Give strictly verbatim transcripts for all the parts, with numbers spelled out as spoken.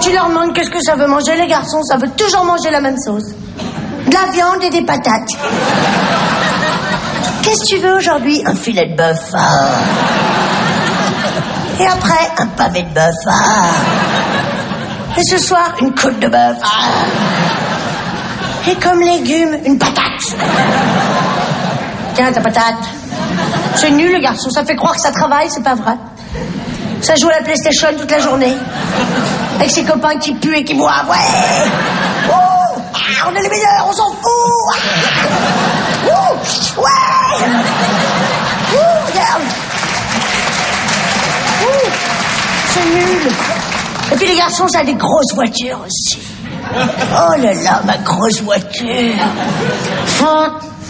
tu leur demandes qu'est-ce que ça veut manger, les garçons, ça veut toujours manger la même sauce. De la viande et des patates. Qu'est-ce que tu veux aujourd'hui? Un filet de bœuf. Ah. Et après, un pavé de bœuf. Ah. Et ce soir, une côte de bœuf. Ah. Et comme légumes, une patate. Tiens, ta patate. C'est nul, le garçon. Ça fait croire que ça travaille, c'est pas vrai. Ça joue à la PlayStation toute la journée. Avec ses copains qui puent et qui boivent. Ouais. Oh, ah, on est les meilleurs, on s'en fout. Ah. Oh, ouais. Oh, regarde. Oh, c'est nul. Et puis les garçons, ça a des grosses voitures aussi. Oh là là, ma grosse voiture. Font.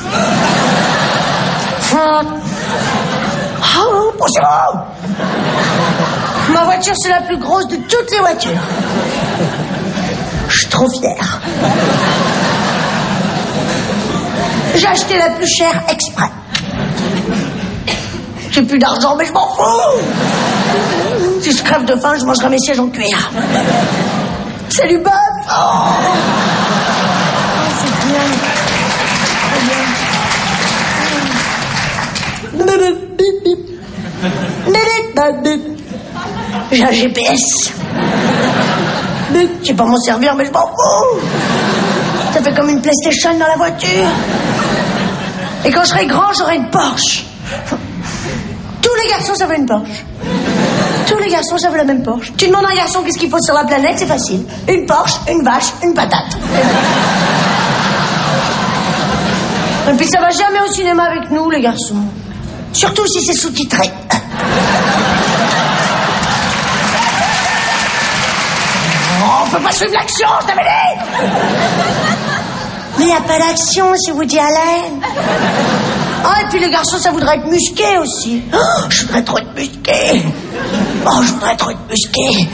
Font. Oh, bonjour. Ma voiture, c'est la plus grosse de toutes les voitures. Je suis trop fière. J'ai acheté la plus chère exprès. J'ai plus d'argent, mais je m'en fous. Si je crève de faim, je mangerai mes sièges en cuir. C'est du bœuf. Oh, oh c'est bien. Très bien. J'ai un G P S. Je sais pas m'en servir, mais je m'en fous. Ça fait comme une PlayStation dans la voiture. Et quand je serai grand, j'aurai une Porsche. Tous les garçons, ça veut une Porsche. Tous les garçons, ça veut la même Porsche. Tu demandes à un garçon qu'est-ce qu'il faut sur la planète, c'est facile. Une Porsche, une vache, une patate. Et puis ça va jamais au cinéma avec nous, les garçons. Surtout si c'est sous-titré. Oh, on peut pas suivre l'action, je t'avais dit. Mais il n'y a pas d'action, c'est Woody Allen. Ah, et puis les garçons, ça voudrait être musqué aussi. Oh, je voudrais trop être musqué. Oh, je voudrais trop être musqué.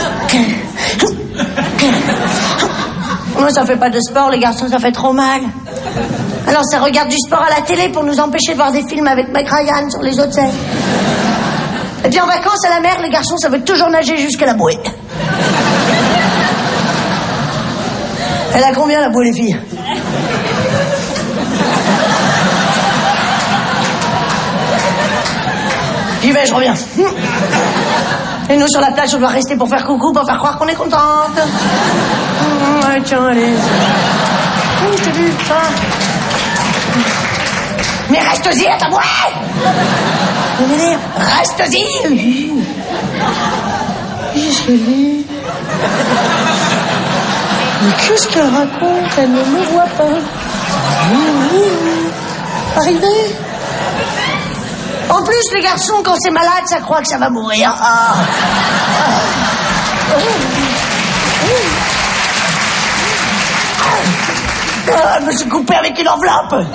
Moi, ça fait pas de sport, les garçons, ça fait trop mal. Alors, ça regarde du sport à la télé pour nous empêcher de voir des films avec Mike Ryan sur les autres scènes. Et puis en vacances à la mer, les garçons, ça veut toujours nager jusqu'à la bouée. Elle a combien, la bouée, les filles? J'y vais, je reviens. Et nous, sur la plage, on doit rester pour faire coucou, pour faire croire qu'on est contente. Ouais, tiens, allez. Oh, je t'ai vu, ça. Mais reste-y à ta bouée. Reste-y. Julie. Mais qu'est-ce qu'elle raconte? Elle ne me voit pas. Arrivé. En plus, les garçons, quand c'est malade, ça croit que ça va mourir. Ah. Ah, je me suis coupé avec une enveloppe.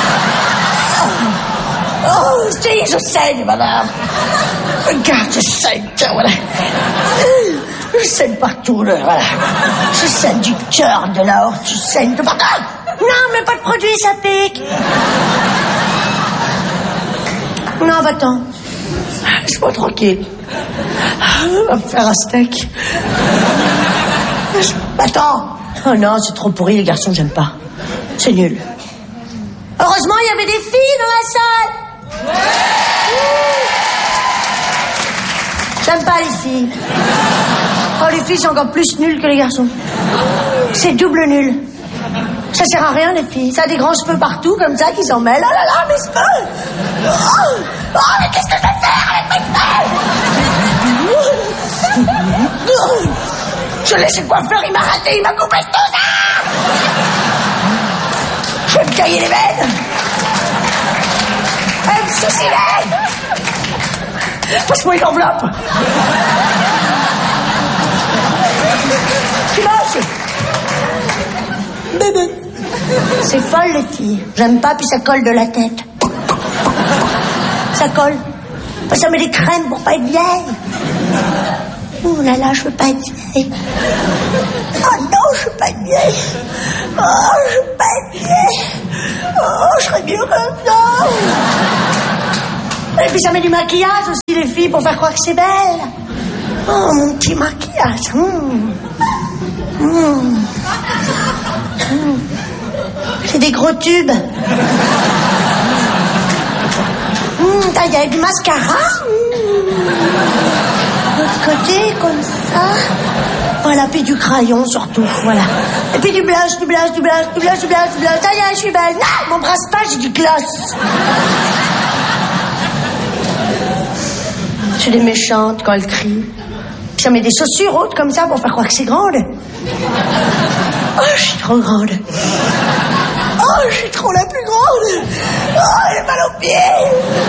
Oh, si, je saigne, madame. Regarde, je saigne, tiens, voilà. Je saigne partout, là, voilà. Je saigne du cœur, de la horte, je saigne de partout. Non, mais pas de produit, ça pique. Non, va-t'en. Laisse-moi tranquille. On va me faire un steak. Va-t'en. Oh non, c'est trop pourri, les garçons, j'aime pas. C'est nul. Heureusement, il y avait des filles dans la salle. J'aime pas les filles. Oh, les filles, c'est encore plus nul que les garçons. C'est double nul. Ça sert à rien, les filles. Ça a des grands cheveux partout, comme ça, qui s'en mêlent. Oh là là, mes cheveux. Oh, oh mais qu'est-ce que je vais faire avec mes cheveux? Je laisse le coiffeur, il m'a raté, il m'a coupé tout ça. Je vais me tailler les veines. Je vais me suicider. Passe-moi une enveloppe. Tu lâches. Bébé. C'est folle, les filles. J'aime pas, puis ça colle de la tête. Ça colle. Ça met des crèmes pour pas être vieille. Oh là là, je veux pas être vieille. Oh non, je veux pas être vieille. Oh, je veux pas être vieille. Oh, je serais mieux comme ça. Et puis ça met du maquillage aussi, les filles, pour faire croire que c'est belle. Oh, mon petit maquillage. Mmh. Mmh. Mmh. C'est des gros tubes. Mmh, il y a du mascara. Mmh. De l'autre côté, comme ça. Voilà, puis du crayon surtout, voilà. Et puis du blush, du blush, du blush, du blush, du blush, du blush. Ça y est, je suis belle. Non, m'embrasse pas, j'ai du gloss. Je suis des méchantes quand elles crient. Puis ça met des chaussures hautes comme ça pour faire croire que c'est grande. Oh, je suis trop grande. Oh, je suis trop la plus grande. Oh, j'ai mal aux pieds.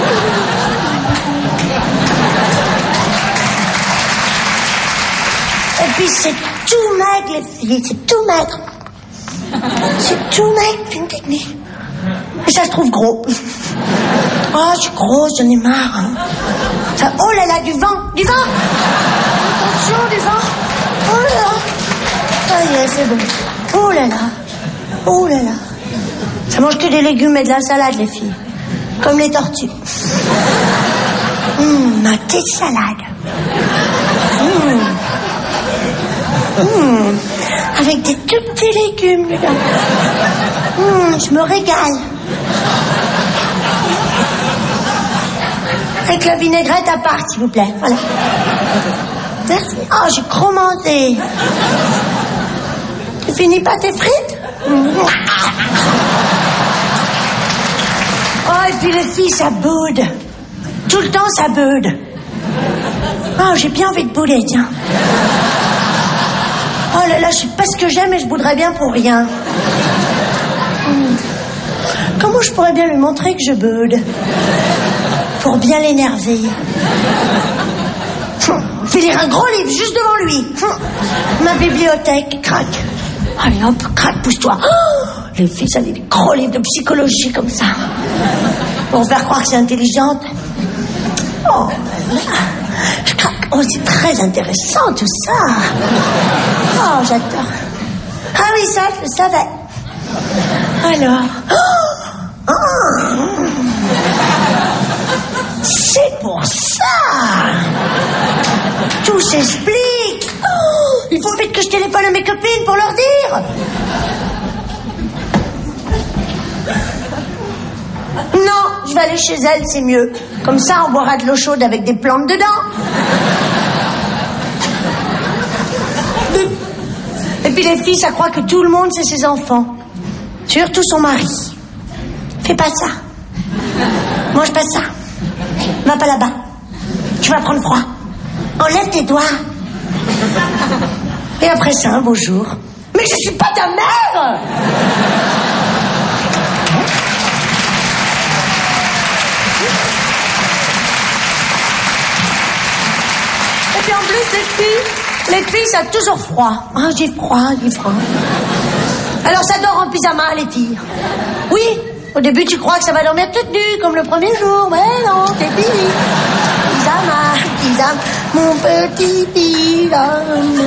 Et puis c'est tout maigre, les filles, c'est tout maigre. C'est tout maigre, une technique. Et ça se trouve gros. Oh, je suis grosse, j'en ai marre. Hein. Ça, oh là là, du vent, du vent. Attention, du vent. Oh là là. Ça y est, c'est bon. Oh là là. Oh là là. Ça mange que des légumes et de la salade, les filles. Comme les tortues. Hum, ma petite salade. Hum. Hum. Avec des tout petits légumes, dedans. Hum, je me régale. Avec la vinaigrette à part, s'il vous plaît. Voilà. Merci. Oh, j'ai trop mangé. Tu finis pas tes frites? Oh, et puis les filles, ça boude. Tout le temps, ça boude. Oh, j'ai bien envie de bouler, tiens. Oh là là, je sais pas ce que j'aime et je bouderais bien pour rien. Hum. Comment je pourrais bien lui montrer que je boude? Pour bien l'énerver. Je vais lire un gros livre juste devant lui. Ma bibliothèque, crac. Allez hop, crac, pousse-toi. Oh, les filles, ça lit des gros livres de psychologie comme ça. Pour faire croire que c'est intelligente. Oh, je craque. Oh, c'est très intéressant tout ça. Oh, j'adore. Ah oui, ça, je le savais. Alors. Oh, oh. C'est pour ça. Tout s'explique. Oh, il faut vite que je téléphone à mes copines pour leur dire. Non, je vais aller chez elle, c'est mieux. Comme ça, on boira de l'eau chaude avec des plantes dedans. Et puis les filles, ça croit que tout le monde, c'est ses enfants. Surtout son mari. Fais pas ça. Mange pas ça. Va pas là-bas. Tu vas prendre froid. Enlève tes doigts. Et après ça, un beau jour. Mais je suis pas ta mère! Et puis en plus, les filles, les filles, ça a toujours froid. Ah, j'ai froid, j'ai froid. Alors ça dort en pyjama, les filles. Oui. Au début, tu crois que ça va dormir toute nue, comme le premier jour. Mais non, c'est fini. Pyjama, pyjama, mon petit pyjama.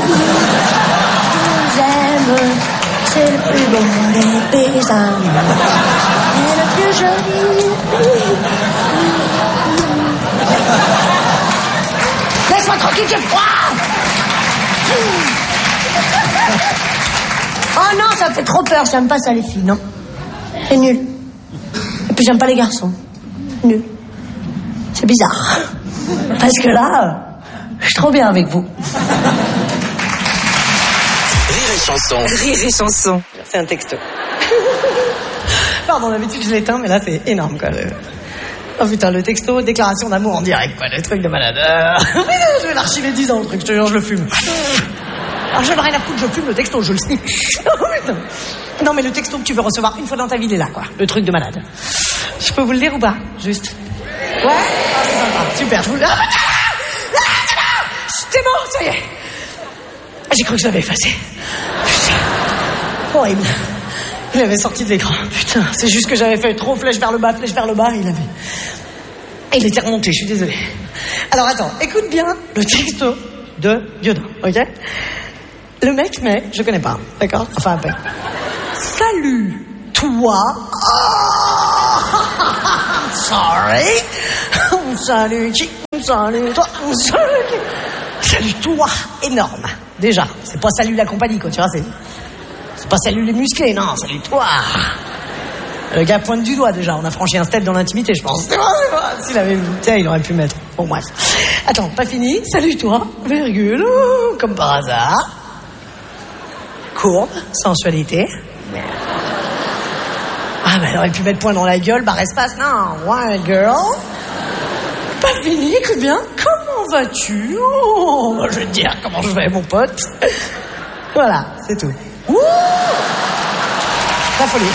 J'aime, c'est le plus beau des pyjamas. C'est le plus joli. Laisse-moi tranquille, j'ai froid. Oh non, ça me fait trop peur. J'aime pas ça, les filles, non. C'est nul. Et puis j'aime pas les garçons. Nul. C'est bizarre. Parce que là, je suis trop bien avec vous. Rire et chanson. Rire et chanson. C'est un texto. Pardon, d'habitude je l'éteins, mais là c'est énorme quoi. Le... Oh putain, le texto, déclaration d'amour en direct, quoi, le truc de malade. Je vais l'archiver dix ans le truc, je te jure, je le fume. Alors je n'ai rien à foutre, je fume le texto, je le sniffe. Oh putain. Non mais le texto que tu veux recevoir une fois dans ta vie, il est là quoi. Le truc de malade. Je peux vous le lire ou pas? Juste. Ouais. Ah, c'est sympa. Super. Je vous le. Ah, ah, c'est bon, ça y est. Ah, j'ai cru que je l'avais effacé. Putain. Horrible. Il avait sorti de l'écran. Putain. C'est juste que j'avais fait trop flèche vers le bas, flèche vers le bas. Il avait. Il était remonté. Je suis désolée. Alors attends. Écoute bien le texto de Diodin. Ok. Le mec, mais je connais pas. D'accord. Enfin un peu. Salut, toi. Oh, sorry. Salut, salut, toi. Salut. Salut toi, énorme. Déjà, c'est pas salut la compagnie, quoi, tu vois, c'est... C'est pas salut les musclés, non, salut toi. Le gars pointe du doigt, déjà, on a franchi un step dans l'intimité, je pense. C'est bon, c'est bon. S'il avait... Tiens, il aurait pu mettre. Bon, bref. Attends, pas fini. Salut toi, virgule, comme par hasard. Courbe, sensualité. Ah, bah, elle aurait pu mettre point dans la gueule, barre espace, non. Ouais, girl. Pas fini, écoute bien. Comment vas-tu? Oh, bah, je vais te dire comment je vais, mon pote. Voilà, c'est tout. Ouh, la folie.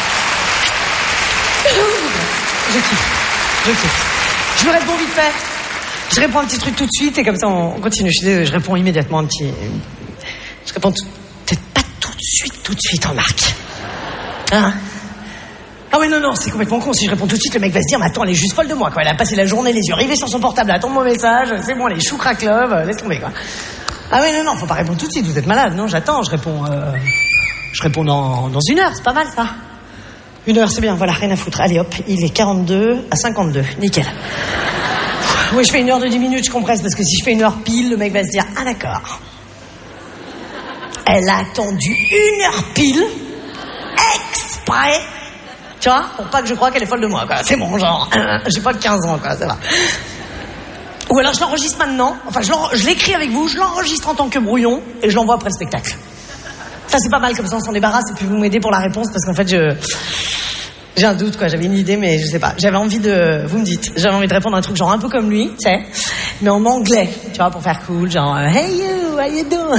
Je kiffe, je kiffe. Je lui réponds vite fait. Je réponds un petit truc tout de suite et comme ça on continue. Je suis désolée, je réponds immédiatement un petit... Je réponds tout... peut-être pas tout de suite, tout de suite, remarque. Hein? Ah ouais, non, non, c'est complètement con. Si je réponds tout de suite, le mec va se dire, mais attends, elle est juste folle de moi, quoi. Elle a passé la journée les yeux rivés sur son portable, elle attend mon message, c'est bon, elle est chou crack love, laisse tomber, quoi. Ah ouais, non, non, faut pas répondre tout de suite, vous êtes malade. Non, j'attends, je réponds... Euh... Je réponds dans, dans une heure, c'est pas mal, ça. Une heure, c'est bien, voilà, rien à foutre. Allez, hop, il est quarante-deux à cinquante-deux, nickel. Oui, je fais une heure de dix minutes, je compresse, parce que si je fais une heure pile, le mec va se dire, ah d'accord. Elle a attendu une heure pile, exprès, tu vois, pour pas que je croie qu'elle est folle de moi, quoi. C'est bon, genre, j'ai pas que quinze ans, quoi, ça va. Ou alors je l'enregistre maintenant, enfin je, je l'écris avec vous, je l'enregistre en tant que brouillon, et je l'envoie après le spectacle. Ça c'est pas mal, comme ça on s'en débarrasse, et puis vous m'aidez pour la réponse, parce qu'en fait je... J'ai un doute, quoi, j'avais une idée, mais je sais pas. J'avais envie de... Vous me dites, j'avais envie de répondre à un truc genre un peu comme lui, tu sais, mais en anglais, tu vois, pour faire cool, genre « Hey you, how you doing ?»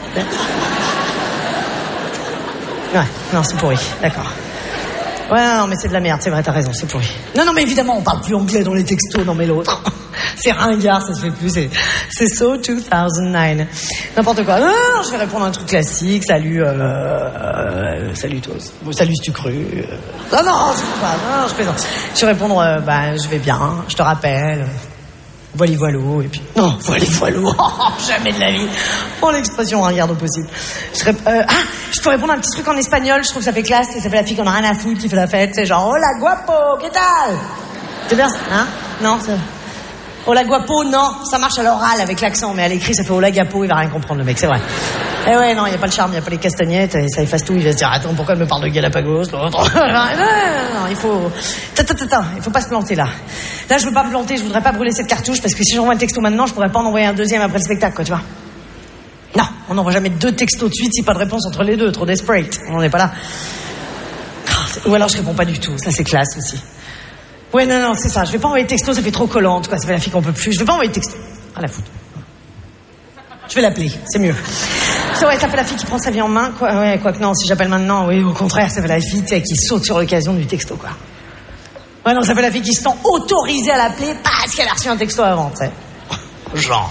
Ouais, non, c'est pourri, d'accord. Ouais, non, non, mais c'est de la merde, c'est vrai, t'as raison, c'est pourri. Non, non, mais évidemment, on parle plus anglais dans les textos, non mais l'autre. C'est ringard, ça se fait plus, c'est, c'est so deux mille neuf. N'importe quoi. Non, non, non, je vais répondre à un truc classique, salut, euh, euh salut toi, bon, salut si tu cru. Euh... Non, non, c'est pas, non, je plaisante. Je vais répondre, euh, bah, je vais bien, je te rappelle. Voili voilou, et puis... Non, voili voilou, oh, jamais de la vie. Oh, l'expression ringard au possible. Je rép... euh, ah, je peux répondre à un petit truc en espagnol, je trouve que ça fait classe, et ça fait la fille qu'on a rien à foutre, qui fait la fête, c'est genre, hola guapo, ¿qué tal? C'est bien, hein? Non, c'est... Hola guapo, non, ça marche à l'oral avec l'accent, mais à l'écrit, ça fait hola gapo, il va rien comprendre, le mec, c'est vrai. Eh ouais, non, il n'y a pas le charme, il n'y a pas les castagnettes, et ça efface tout, il va se dire, attends, pourquoi elle me parle de Galapagos, l'autre? non, non, non, il faut... Tata, tata, il faut pas se planter, là. Là, je veux pas me planter, je voudrais pas brûler cette cartouche, parce que si j'envoie le texto maintenant, je pourrais pas en envoyer un deuxième après le spectacle, quoi, tu vois. Non, on n'envoie jamais deux textos de suite, si pas de réponse entre les deux, trop desperate, on n'en est pas là. Ou alors je réponds pas du tout, ça c'est classe aussi. Ouais, non, non, c'est ça, je vais pas envoyer de texto, ça fait trop collante, quoi, ça fait la fille qu'on peut plus, je vais pas envoyer de texto. À la foutre. Je vais l'appeler, c'est mieux. C'est ouais, ça fait la fille qui prend sa vie en main, quoi. Ouais, quoi que non, si j'appelle maintenant, oui, au contraire, ça fait la fille, tu sais, qui saute sur l'occasion du texto, quoi. Ouais, non, ça fait la fille qui se sent autorisée à l'appeler parce qu'elle a reçu un texto avant, tu sais. Genre.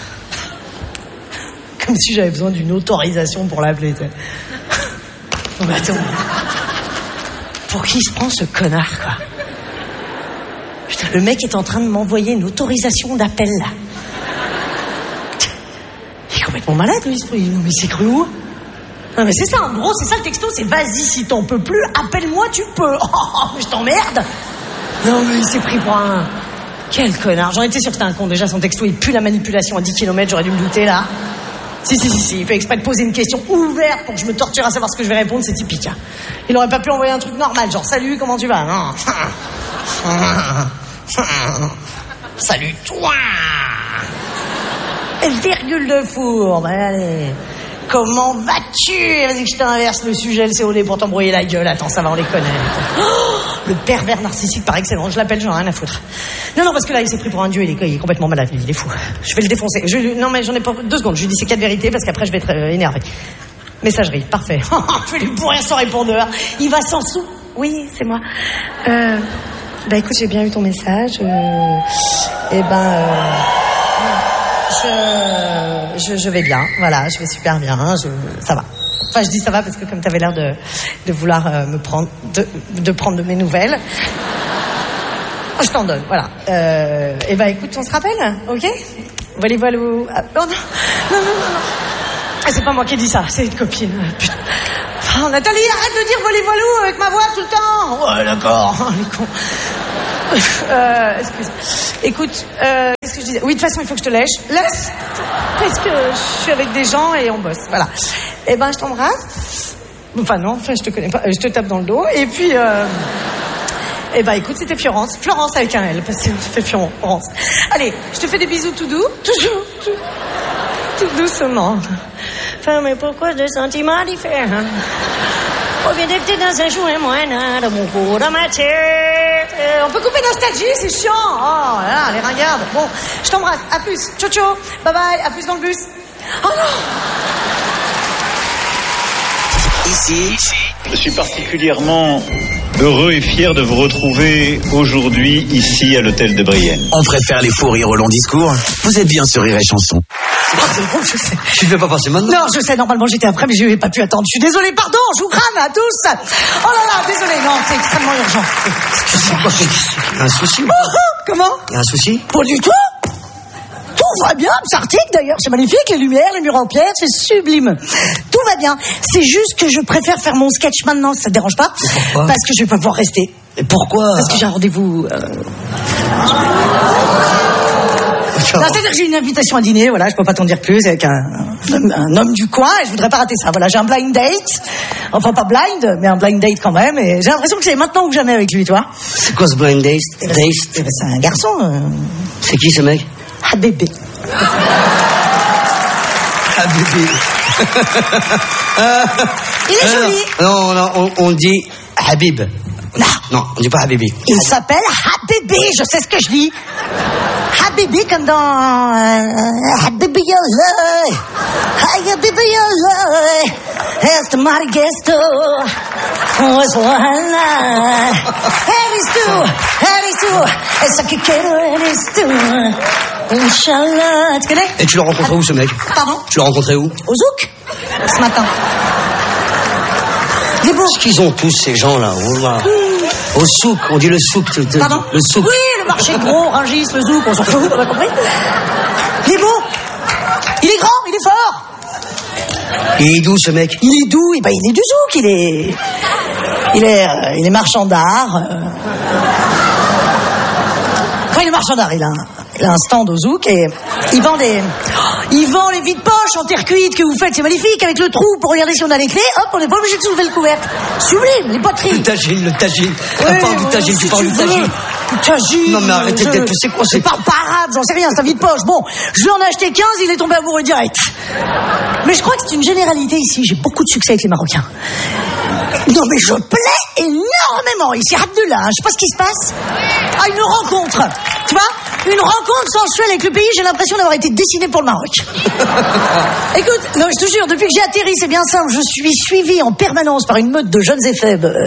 Comme si j'avais besoin d'une autorisation pour l'appeler, tu sais. Non, mais attends. Pour qui il se prend ce connard, quoi? Putain, le mec est en train de m'envoyer une autorisation d'appel, là. Il est complètement malade, lui. Non, mais c'est cru où? Non, mais c'est ça, en gros, c'est ça le texto, c'est vas-y, si t'en peux plus, appelle-moi, tu peux. Oh, mais je t'emmerde. Non, mais il s'est pris pour un... Quel connard. J'en étais sûr que c'était un con. Déjà, son texto, il pue la manipulation à dix kilomètres, j'aurais dû me douter, là. Si, si, si, si, il fait exprès de poser une question ouverte pour que je me torture à savoir ce que je vais répondre, c'est typique. Hein. Il aurait pas pu envoyer un truc normal, genre, salut, comment tu vas? Non. Salut, toi. Virgule de four, ben allez. Comment vas-tu? Vas-y que je t'inverse le sujet, le C O D pour t'embrouiller la gueule. Attends, ça va, on les connaît. Oh, le pervers narcissique par excellence. Je l'appelle, j'en ai rien à foutre. Non, non, parce que là, il s'est pris pour un dieu, il est, il est complètement malade, lui, il est fou. Je vais le défoncer. Je lui... Non, mais j'en ai pas... Deux secondes, je lui dis ces quatre vérités parce qu'après, je vais être euh, énervé. Messagerie, parfait. Je vais lui pourrir son répondeur. Il va s'en sou... Oui, c'est moi. Euh... Bah écoute, j'ai bien eu ton message. Euh... Eh ben... Euh... Je, je, je vais bien, voilà, je vais super bien, je, ça va. Enfin, je dis ça va parce que comme tu avais l'air de, de vouloir euh, me prendre, de, de prendre de mes nouvelles, je t'en donne, voilà. Euh, et ben écoute, on se rappelle, ok? Voilà, voilà. Ah, non, non, non, non, non, non. Ah, c'est pas moi qui ai dit ça, c'est une copine. Putain. Oh, Nathalie, arrête de dire voilà, voilà avec ma voix tout le temps. Ouais, d'accord, les cons. Euh, excuse. Écoute, euh, qu'est-ce que je disais? Oui, de toute façon, il faut que je te lèche. Laisse. Parce que je suis avec des gens et on bosse. Voilà. Eh ben, je t'embrasse. Enfin, non, enfin, je te connais pas. Je te tape dans le dos. Et puis, euh... eh ben, écoute, c'était Florence. Florence avec un L, parce que tu fais Florence. Allez, je te fais des bisous tout doux. Toujours, tout, tout doucement. Enfin, mais pourquoi des sentiments différents? On vient d'être dans un jour moyen de mon cours de matière. Euh, on peut couper nostalgie, c'est chiant. Oh là, les ringardes. Bon, je t'embrasse. À plus. Ciao, ciao. Bye bye. À plus dans le bus. Oh non. Ici, je suis particulièrement heureux et fier de vous retrouver aujourd'hui ici à l'hôtel de Brienne. on préfère les fous rires au long discours. Vous êtes bien sur Rire et Chanson. Oh, c'est bon, je sais. Tu ne fais pas passer maintenant? Non, je sais, normalement j'étais après, mais je n'ai pas pu attendre. Je suis désolée, pardon, je vous crame à tous. Oh là là, désolée, non, c'est extrêmement urgent. Excusez-moi, il y a un souci. Oh, oh, comment? Il y a un souci? Pas du tout. Tout va bien, c'est arctique d'ailleurs, c'est magnifique, les lumières, les murs en pierre, c'est sublime. Tout va bien, c'est juste que je préfère faire mon sketch maintenant, ça te dérange pas? Pourquoi? Parce que je vais pas pouvoir rester. Et pourquoi? Parce que j'ai un rendez-vous... Euh... Non, c'est-à-dire que j'ai une invitation à dîner, voilà, je peux pas t'en dire plus, avec un, un, un homme du coin, et je voudrais pas rater ça. Voilà, j'ai un blind date, enfin pas blind, mais un blind date quand même, et j'ai l'impression que c'est maintenant ou jamais avec lui, toi. C'est quoi ce blind date? Eh ben, Date? c'est, eh ben, c'est un garçon. Euh... C'est qui ce mec? Ah bébé. Ah bébé. Il est joli. Non, non, on, on dit Habib. Non. Non, on dit pas Habibi. Il s'appelle Habibi, je sais ce que je dis. Habibi comme dans euh, Habibi Yalla. Habibi Yalla. It's the mighty guest. Was one. Harry's too. Harry's too. It's a kikero and it's too. Inch'Allah. Tu connais? Et tu l'as rencontré où ce mec? Pardon? Tu l'as rencontré où? Au Zouk. Ce matin. C'est beau. Qu'est-ce qu'ils ont tous ces gens-là? Oh là. Au souk, on dit le souk. Pardon? Le souk. Oui, le marché gros, Rungis, le zouk, on s'en fout, on a compris. Il est beau. Il est grand, il est fort. Il est d'où ce mec? Il est doux, et ben il est du zouk, il est... Il est, euh, il est marchand d'art. Euh... Enfin, il est marchand d'art, il a un... Il a un stand au zouk et il vend des... Il vend les vides poches en terre cuite que vous faites, c'est magnifique, avec le trou pour regarder si on a les clés. Hop, on n'est pas obligé de soulever le couvercle. Sublime, les poteries. Le tagine, le tagine. Oui, On parle du oui, tagine, si tu parles du veux. tagine. Du tagine. Non mais arrêtez je... d'être... Tu sais quoi, c'est... Je parle pas arabe, j'en sais rien, c'est un vide poche. Bon, je lui en ai acheté quinze, il est tombé amoureux direct. Mais je crois que c'est une généralité ici, j'ai beaucoup de succès avec les Marocains. Non mais je plais énormément ici, Abdullah, hein, je sais pas ce qui se passe. Ah, une rencontre, tu vois, une rencontre sensuelle avec le pays, j'ai l'impression d'avoir été dessiné pour le Maroc. Écoute, non, je te jure, depuis que j'ai atterri, c'est bien simple, je suis suivi en permanence par une meute de jeunes éphèbes. Euh...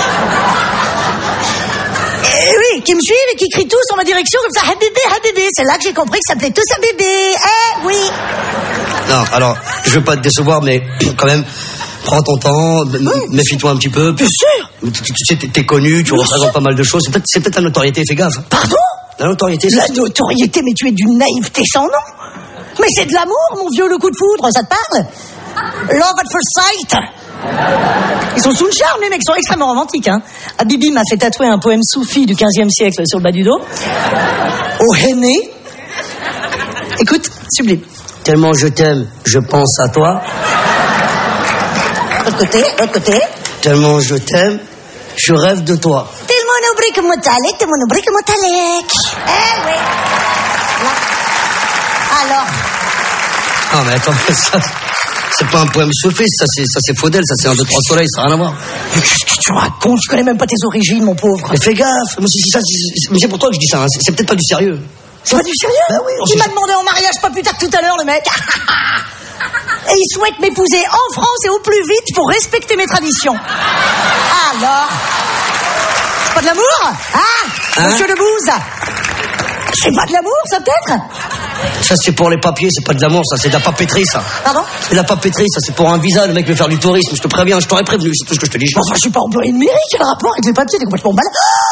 Et oui, qui me suivent et qui crient tous en ma direction comme ça, Habibi, Habibi. C'est là que j'ai compris que ça s'appelait tous Habibi. Eh oui. Non, alors, je veux pas te décevoir, mais quand même, prends ton temps, oui. Méfie-toi un petit peu. Bien sûr. Tu, tu, tu sais, t'es, t'es connu, tu Bien représentes sûr. Pas mal de choses. C'est peut-être, c'est peut-être la notoriété, fais gaffe. Pardon? La notoriété. La notoriété, mais tu es d'une naïveté sans nom. Mais c'est de l'amour, mon vieux, le coup de foudre, ça te parle? Love at first sight. Ils sont sous le charme, les mecs, ils sont extrêmement romantiques. Hein. Habibi m'a fait tatouer un poème soufi du quinzième siècle sur le bas du dos. Au henné. Écoute, sublime. Tellement je t'aime, je pense à toi. L'autre côté, l'autre côté. Tellement je t'aime, je rêve de toi. Tellement oubrik motalek, tellement oubrik motalek. Eh oui. Là. Alors. Ah mais attends, ça... C'est pas un poème soufflé, ça c'est, ça c'est Faudel, ça c'est un, deux, trois soleils, ça n'a rien à voir. Mais qu'est-ce que tu racontes? Je connais même pas tes origines, mon pauvre. Mais fais gaffe, mais c'est, ça, c'est, mais c'est pour toi que je dis ça, hein. c'est, c'est peut-être pas du sérieux. C'est pas du sérieux? Bah oui, il m'a demandé en mariage pas plus tard que tout à l'heure, le mec. Et il souhaite m'épouser en France et au plus vite pour respecter mes traditions. Alors? C'est pas de l'amour? Ah, hein? Monsieur Lebouze? C'est pas de l'amour, ça, peut-être? Ça, c'est pour les papiers, c'est pas de l'amour, ça, c'est de la papeterie, ça. Pardon? C'est de la papeterie, ça, c'est pour un visa, le mec veut faire du tourisme, je te préviens, je t'aurais prévenu, c'est tout ce que je te dis. Enfin, je suis pas employé de mairie, quel rapport avec les papiers, t'es complètement malade.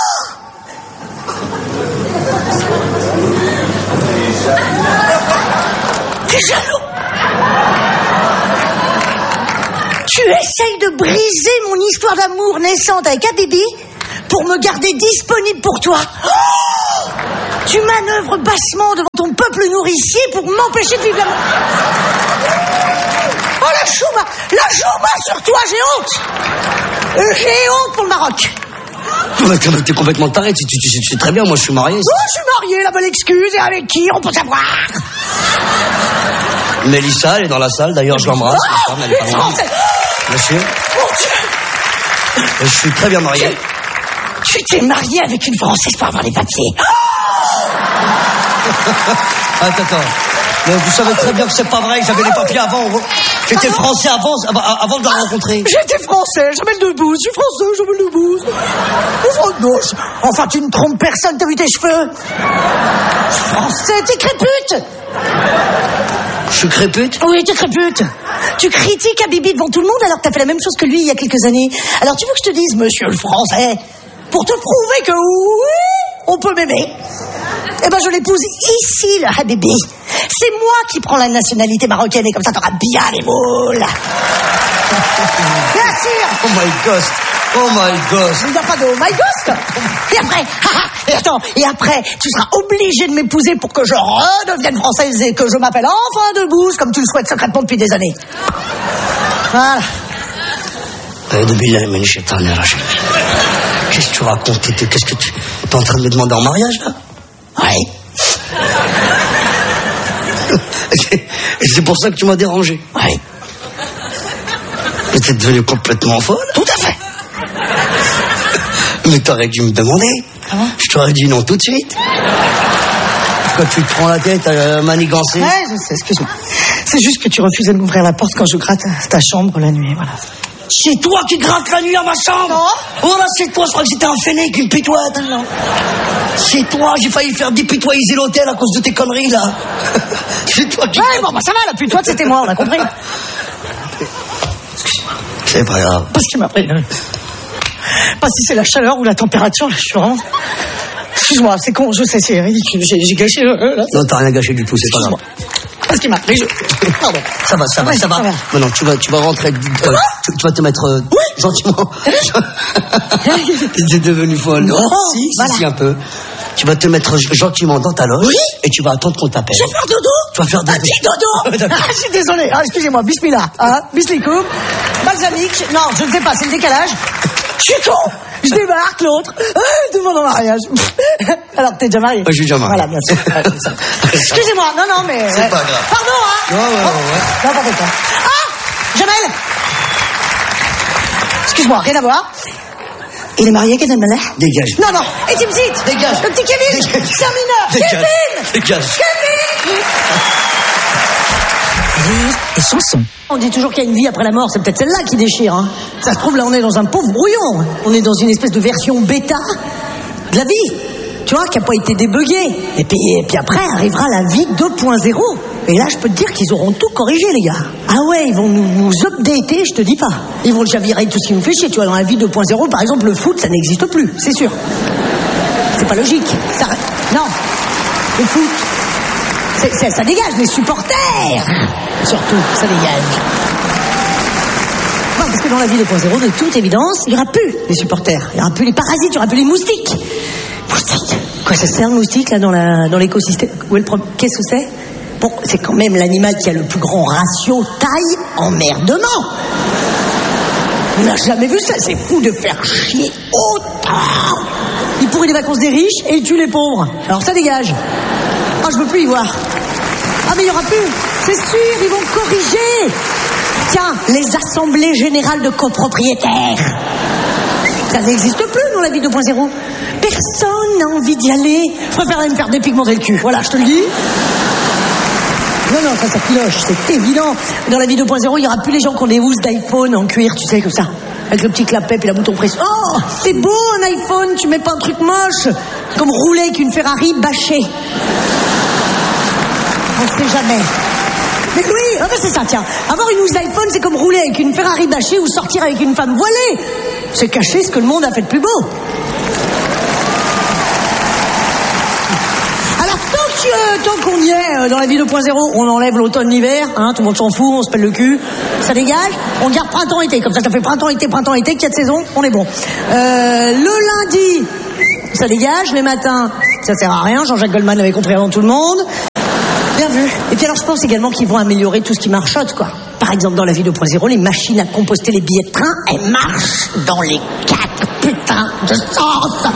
T'es jaloux? Tu essayes de briser mon histoire d'amour naissante avec Habibi pour me garder disponible pour toi. Oh, tu manœuvres bassement devant ton peuple nourricier pour m'empêcher de vivre l'amour. Oh, la chouma, la chouma sur toi, j'ai honte. Euh, J'ai honte pour le Maroc. Mais t'es, t'es complètement taré, tu, tu, tu, tu sais très bien, moi je suis marié. Oh, je suis marié, la bonne excuse, et avec qui on peut savoir. Mélissa, elle est dans la salle, d'ailleurs je l'embrasse. Oh, femme, elle est pas une loin. Française. Bien sûr. Mon Dieu. Je suis très bien marié. Tu t'es marié avec une Française pour avoir les papiers. Attends, attends. Mais vous savez très bien que c'est pas vrai, j'avais les papiers avant. J'étais français avant, avant de la rencontrer. J'étais français, j'appelle Debouze. Je suis français, j'appelle Debouze. Non, enfin, tu ne trompes personne, t'as vu tes cheveux. Je suis français, t'es crépute. Je suis crépute? Oui, t'es crépute. Tu critiques Habibi devant tout le monde alors que t'as fait la même chose que lui il y a quelques années. Alors tu veux que je te dise, monsieur le français, pour te prouver que oui, on peut m'aimer, eh ben je l'épouse ici, le Habibi. C'est moi qui prends la nationalité marocaine et comme ça t'auras bien les moules. Bien sûr. Oh my God. Oh my God. Il n'y a pas de oh my God. Et après, et attends, et après, tu seras obligé de m'épouser pour que je redevienne française et que je m'appelle enfin Debouze, comme tu le souhaites secrètement depuis des années. Voilà. Qu'est-ce que tu racontes? Qu'est-ce que tu... T'es en train de me demander en mariage, là? Oui. Et c'est pour ça que tu m'as dérangé? Oui. Mais t'es devenue complètement folle? Tout à fait. Mais t'aurais dû me demander. Ah bon? Je t'aurais dit non tout de suite. Quand tu te prends la tête à manigancer. Ouais, je sais, excuse-moi. C'est juste que tu refusais de m'ouvrir la porte quand je gratte ta chambre la nuit, voilà. C'est toi qui grattes la nuit à ma chambre? Non. Oh là, c'est toi, je crois que c'était un fennec, une pitoite. Non. C'est toi, j'ai failli faire dépitoiser l'hôtel à cause de tes conneries, là. C'est toi qui... Ouais, bon, bah ça va, la pitoite, c'était moi, on a compris. C'est pas grave. Parce qu'il m'a pris... Pas si c'est la chaleur ou la température, là, je suis vraiment... Excuse-moi, c'est con, je sais, c'est ridicule, j'ai, j'ai gâché... Euh, là, non, t'as rien gâché du tout, c'est pas grave. Parce qu'il m'a pris, je... Pardon. Ça va, ça va, Ouais, ça va. ça va. Maintenant, tu vas, tu vas rentrer... Euh, tu, tu vas te mettre... Euh, Oui. Gentiment. T'es devenue folle. Non, si, si, voilà. si, un peu. Tu vas te mettre gentiment dans ta loge. Oui. Et tu vas attendre qu'on t'appelle. Je vais faire dodo. Tu vas faire dodo. Un petit dodo. D'accord. Ah, je suis désolé. Ah, excusez-moi. Bismillah. Hein, bismikoum. Balsamique. Non, je ne sais pas. C'est le décalage. Je suis con. Je débarque, l'autre. Ah, tout le monde en mariage. Alors que t'es déjà marié. Ouais, je suis déjà marié. Voilà, bien sûr. Ouais, c'est ça. Excusez-moi. Non, non, mais... C'est pas grave. Pardon, hein. Ouais, ouais, ouais, ouais. Oh, n'importe quoi. Ah, Jamel. Excuse-moi, rien à voir. Il est marié, Kevin Mallet? Dégage. Non, non. Et Timsit. Dégage. Le petit Kevin. Dégage. C'est un mineur. Dégage. Kevin. Dégage. Kevin. Rire et chanson. On dit toujours qu'il y a une vie après la mort, c'est peut-être celle-là qui déchire. Hein. Ça se trouve, là, on est dans un pauvre brouillon. On est dans une espèce de version bêta de la vie, tu vois, qui n'a pas été débuguée. Et puis, et puis après, arrivera la vie deux point zéro. Et là, je peux te dire qu'ils auront tout corrigé, les gars. Ah ouais, ils vont nous, nous updater, je te dis pas. Ils vont déjà virer tout ce qui nous fait chier. Tu vois, dans la vie deux point zéro, par exemple, le foot, ça n'existe plus, c'est sûr. C'est pas logique. Ça... Non, le foot... C'est, c'est, ça dégage, les supporters. Surtout, ça dégage. Non, parce que dans la vie deux point zéro, de toute évidence, il n'y aura plus les supporters. Il n'y aura plus les parasites, il n'y aura plus les moustiques. Moustiques. Quoi, ça sert le moustique, là, dans, la, dans l'écosystème? Où est le problème? Qu'est-ce que c'est? Bon, c'est quand même l'animal qui a le plus grand ratio taille-emmerdement. On n'a jamais vu ça. C'est fou de faire chier autant. Il pourrit les vacances des riches et il tue les pauvres. Alors ça dégage. Ah, je veux plus y voir. Ah, mais il n'y aura plus. C'est sûr, ils vont corriger. Tiens, les assemblées générales de copropriétaires. Ça n'existe plus dans la vie deux point zéro. Personne n'a envie d'y aller. Je préfère aller me faire dépigmenter le cul. Voilà, je te le dis. Non, non, ça, ça cloche, c'est évident. Dans la vie deux point zéro, il n'y aura plus les gens qui ont des housses d'iPhone en cuir, tu sais, comme ça. Avec le petit clapet et la bouton presse. Oh, c'est beau un iPhone, tu mets pas un truc moche. Comme rouler avec une Ferrari bâchée. On sait jamais. Mais oui, ah ben c'est ça, tiens. Avoir une housse d'iPhone, c'est comme rouler avec une Ferrari bâchée ou sortir avec une femme voilée. C'est cacher ce que le monde a fait de plus beau. Alors, tant que tu que tant qu'on y est euh, dans la vie deux point zéro, on enlève l'automne-l'hiver, hein, tout le monde s'en fout, on se pèle le cul, ça dégage, on garde printemps-été, comme ça ça fait printemps-été, printemps-été, quatre saisons, on est bon. Euh, le lundi, ça dégage, les matins, ça sert à rien, Jean-Jacques Goldman l'avait compris avant tout le monde. Bien vu. Et puis alors je pense également qu'ils vont améliorer tout ce qui marchote, quoi. Par exemple, dans la vie deux point zéro, les machines à composter les billets de train, elles marchent dans les quatre putains de sens.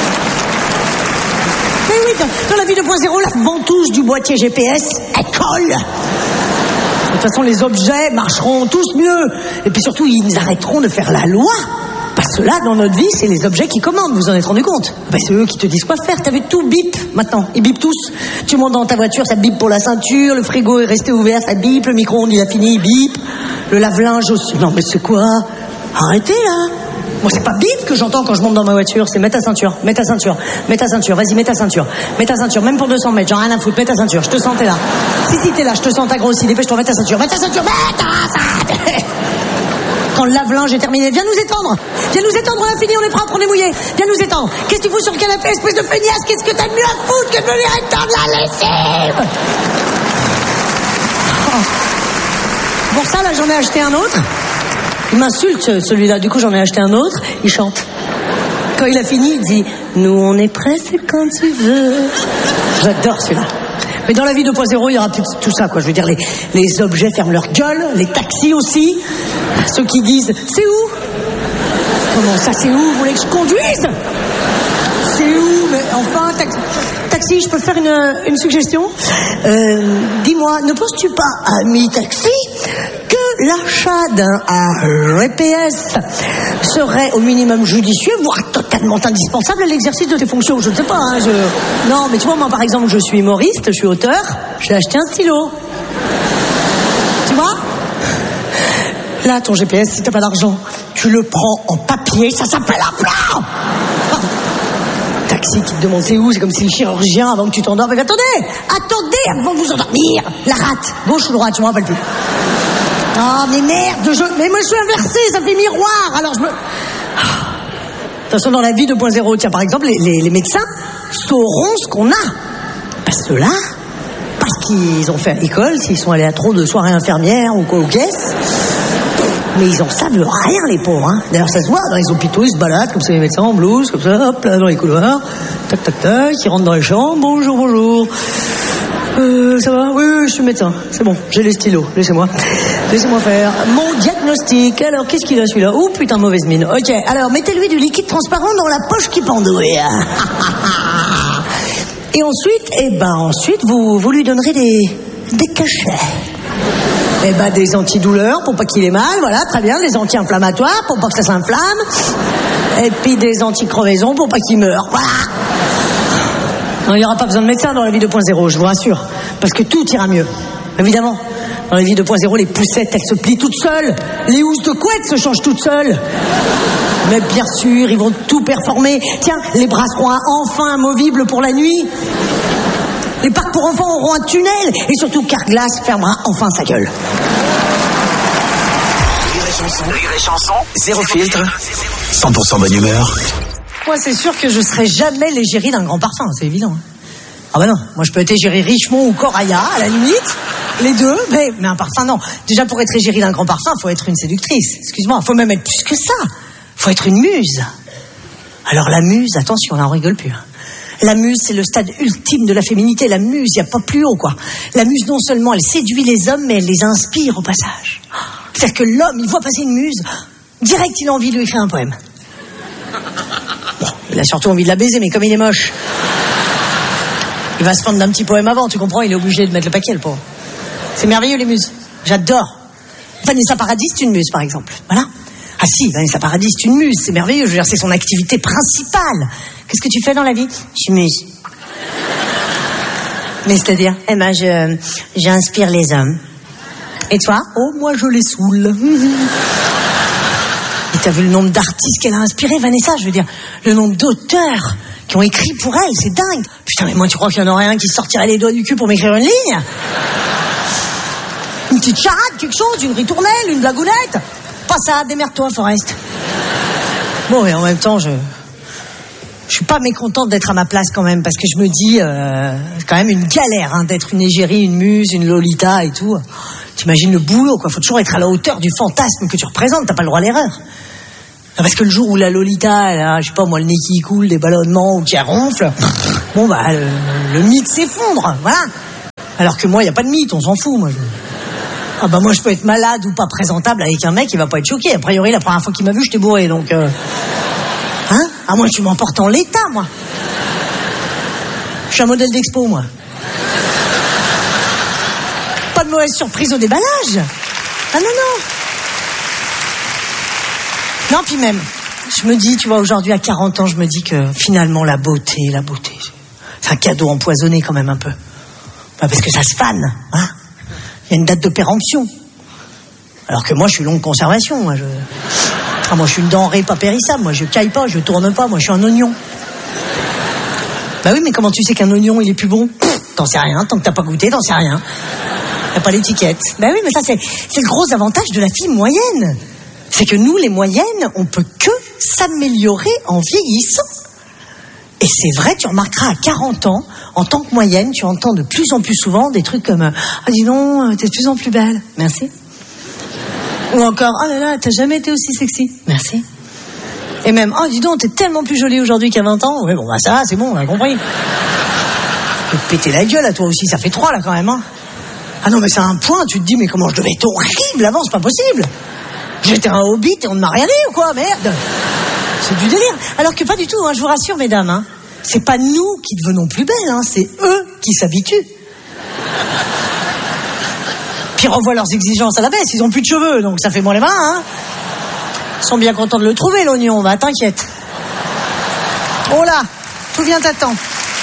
Mais oui, dans, dans la vie deux point zéro, la ventouse du boîtier G P S, elle colle. De toute façon, les objets marcheront tous mieux. Et puis surtout, ils arrêteront de faire la loi. Parce que là, dans notre vie, c'est les objets qui commandent, vous en êtes rendu compte? Ben, c'est eux qui te disent quoi faire. T'as vu, tout bip maintenant, ils bipent tous. Tu montes dans ta voiture, ça bip pour la ceinture, le frigo est resté ouvert, ça bip, le micro-ondes il a fini, il bip, le lave-linge aussi. Non mais c'est quoi? Arrêtez là. Moi c'est pas bip que j'entends quand je monte dans ma voiture, c'est mets ta ceinture, mets ta ceinture, mets ta ceinture, vas-y mets ta ceinture, mets ta ceinture, même pour deux cents mètres, j'en ai rien à foutre, mets ta ceinture, je te sens, t'es là. Si si t'es là, je te sens, t'as grossi, dépêche-toi, mets ta ceinture, mets ta ceinture, mets ta ceinture. Quand le lave-linge est terminé, viens nous étendre. Viens nous étendre, on a fini, on est propre, on est mouillé. Viens nous étendre. Qu'est-ce que tu fous sur le canapé, espèce de feignasse? Qu'est-ce que t'as de mieux à foutre que de venir étendre la lessive? Oh. Pour ça, là, j'en ai acheté un autre. Il m'insulte, celui-là. Du coup, j'en ai acheté un autre. Il chante. Quand il a fini, il dit « Nous, on est prêts, c'est quand tu veux. » J'adore celui-là. Mais dans la vie deux point zéro, il y aura plus tout ça, quoi. Je veux dire, les, les objets ferment leur gueule, les taxis aussi. Ceux qui disent « C'est où ?»« Comment ça, c'est où? Vous voulez que je conduise ?»« C'est où ?» Mais enfin, taxi, taxi, je peux faire une, une suggestion? euh, Dis-moi, ne penses-tu pas, ami taxi, que l'achat d'un G P S serait au minimum judicieux, voire totalement indispensable à l'exercice de tes fonctions? Je ne sais pas, hein, je... Non, mais tu vois, moi, par exemple, je suis humoriste, je suis auteur, j'ai acheté un stylo. Tu vois? Là, ton G P S, si t'as pas d'argent, tu le prends en papier, ça s'appelle un plan. Taxi qui te demande c'est où, c'est comme si le chirurgien, avant que tu t'endormes, mais attendez, attendez, avant de vous endormir, la rate, gauche ou droite, je m'en rappelle plus. Oh, mais merde, je... mais moi je suis inversé, ça fait miroir, alors je me... De toute façon, dans la vie deux point zéro, tiens, par exemple, les, les, les médecins sauront ce qu'on a. Parce que là, parce qu'ils ont fait à l'école, s'ils sont allés à trop de soirées infirmières ou quoi, ou caisse, mais ils en savent rien, les pauvres, hein. D'ailleurs, ça se voit, dans les hôpitaux, ils se baladent comme ça, les médecins en blouse, comme ça, hop, là, dans les couloirs, tac, tac, tac, ils rentrent dans les chambres, bonjour, bonjour. Euh, ça va? Oui, oui, je suis médecin. C'est bon, j'ai les stylos. Laissez-moi. Laissez-moi faire mon diagnostic. Alors, qu'est-ce qu'il a celui-là? Oh, putain, mauvaise mine. Ok, alors, mettez-lui du liquide transparent dans la poche qui pendouille. Et ensuite, eh ben, ensuite, vous, vous lui donnerez des, des cachets. Eh ben, des antidouleurs pour pas qu'il ait mal, voilà, très bien. Des anti-inflammatoires pour pas que ça s'inflamme. Et puis des anti-crevaisons pour pas qu'il meure. Voilà. Non, il n'y aura pas besoin de médecin dans la vie deux point zéro, je vous rassure. Parce que tout ira mieux. Évidemment. Dans la vie deux point zéro, les poussettes, elles se plient toutes seules. Les housses de couette se changent toutes seules. Mais bien sûr, ils vont tout performer. Tiens, les bras seront enfin amovibles pour la nuit. Les parcs pour enfants auront un tunnel. Et surtout, Carglass fermera enfin sa gueule. Rire et chanson, rire et chanson, zéro filtre, cent pour cent bonne humeur. Moi, c'est sûr que je serai jamais l'égérie d'un grand parfum, c'est évident. Ah bah non, moi je peux être égérie Richemont ou Coraya, à la limite, les deux, mais, mais un parfum, non. Déjà, pour être égérie d'un grand parfum, faut être une séductrice, excuse-moi, faut même être plus que ça. Faut être une muse. Alors la muse, attention, là on rigole plus. La muse, c'est le stade ultime de la féminité. La muse, il n'y a pas plus haut, quoi. La muse, non seulement elle séduit les hommes, mais elle les inspire au passage. C'est-à-dire que l'homme, il voit passer une muse, direct il a envie de lui écrire un poème. Bon, il a surtout envie de la baiser, mais comme il est moche, il va se prendre d'un petit poème avant, tu comprends? Il est obligé de mettre le paquet, le pauvre. C'est merveilleux, les muses. J'adore. Vanessa Paradis, c'est une muse, par exemple. Voilà. Ah si, Vanessa Paradis, c'est une muse, c'est merveilleux. Je veux dire, c'est son activité principale. Qu'est-ce que tu fais dans la vie? Je suis muse. Mais c'est-à-dire? Eh ben, je, j'inspire les hommes. Et toi? Oh, moi, je les saoule. Et t'as vu le nombre d'artistes qu'elle a inspiré, Vanessa? Je veux dire, le nombre d'auteurs qui ont écrit pour elle, c'est dingue. Putain, mais moi, tu crois qu'il y en aurait un qui sortirait les doigts du cul pour m'écrire une ligne? Une petite charade, quelque chose, une ritournelle, une blagounette? Pas ça, démerde-toi, Forest. Bon, et en même temps, je... je suis pas mécontente d'être à ma place quand même, parce que je me dis, euh, c'est quand même une galère hein, d'être une égérie, une muse, une Lolita et tout. T'imagines le boulot, quoi. Faut toujours être à la hauteur du fantasme que tu représentes. T'as pas le droit à l'erreur. Parce que le jour où la Lolita, elle a, je sais pas moi, le nez qui coule, des ballonnements ou qui ronfle, bon bah le, le mythe s'effondre, voilà. Alors que moi, il y a pas de mythe, on s'en fout, moi. Je... Ah bah moi, je peux être malade ou pas présentable avec un mec, il va pas être choqué. A priori, la première fois qu'il m'a vu, j'étais bourré, donc. Euh... Hein? Ah moi, tu m'emportes en l'état, moi. Je suis un modèle d'expo, moi. Pas de mauvaise surprise au déballage. Ah non non. Non, puis même, je me dis, tu vois, aujourd'hui, à quarante ans, je me dis que finalement, la beauté, la beauté, c'est un cadeau empoisonné quand même un peu. Bah, parce que ça se fane, hein. Il y a une date de péremption. Alors que moi, je suis longue conservation, moi. Je... Ah, moi, je suis une denrée pas périssable. Moi, je caille pas, je tourne pas. Moi, je suis un oignon. Bah oui, mais comment tu sais qu'un oignon, il est plus bon? Pff, t'en sais rien. Tant que t'as pas goûté, t'en sais rien. T'as pas l'étiquette. Bah oui, mais ça, c'est, c'est le gros avantage de la fille moyenne. C'est que nous, les moyennes, on peut que s'améliorer en vieillissant. Et c'est vrai, tu remarqueras à quarante ans, en tant que moyenne, tu entends de plus en plus souvent des trucs comme « Ah, dis donc, t'es de plus en plus belle. Merci. » Ou encore « Oh là là, t'as jamais été aussi sexy. Merci. » Et même « Oh, dis donc, t'es tellement plus jolie aujourd'hui qu'à vingt ans. » Oui, bon, bah ça, c'est bon, on a compris. Tu peux te péter la gueule à toi aussi, ça fait trois là quand même. Hein. Ah non, mais c'est un point, tu te dis « Mais comment je devais être horrible avant, c'est pas possible. » J'étais un hobbit et on ne m'a rien dit ou quoi, merde. C'est du délire. Alors que pas du tout, hein, je vous rassure, mesdames. Hein. C'est pas nous qui devenons plus belles, hein, c'est eux qui s'habituent. Puis ils revoient leurs exigences à la baisse, ils ont plus de cheveux, donc ça fait bon les mains. Hein. Ils sont bien contents de le trouver, l'oignon, va, t'inquiète. Oh là, tout vient à temps.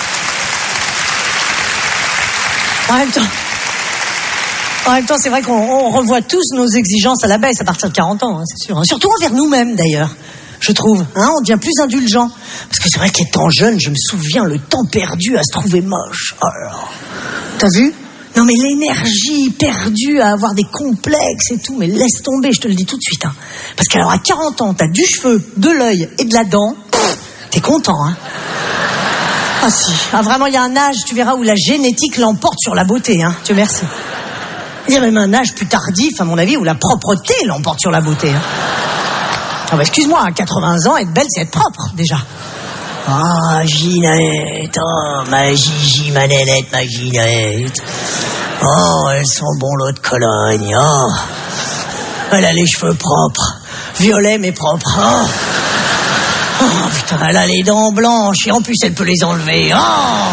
En même temps... En même temps, c'est vrai qu'on on revoit tous nos exigences à la baisse à partir de quarante ans, hein, c'est sûr. Hein. Surtout envers nous-mêmes, d'ailleurs, je trouve. Hein, on devient plus indulgent. Parce que c'est vrai qu'étant jeune, je me souviens le temps perdu à se trouver moche. Oh là là. T'as vu? Non, mais l'énergie perdue à avoir des complexes et tout, mais laisse tomber, je te le dis tout de suite. Hein. Parce qu'alors, à quarante ans, t'as du cheveu, de l'œil et de la dent, pff, t'es content, hein. Ah si, ah, vraiment, il y a un âge, tu verras, où la génétique l'emporte sur la beauté, hein. Dieu merci. Il y a même un âge plus tardif, à mon avis, où la propreté l'emporte sur la beauté. Hein. Ah bah excuse-moi, à quatre-vingts ans, être belle, c'est être propre, déjà. Ah, Ginette, oh, ma Gigi, ma nénette, ma Ginette. Oh, elle sent bon l'eau de Cologne, oh. Elle a les cheveux propres, violets mais propres, oh. Oh, putain, elle a les dents blanches, et en plus, elle peut les enlever, oh.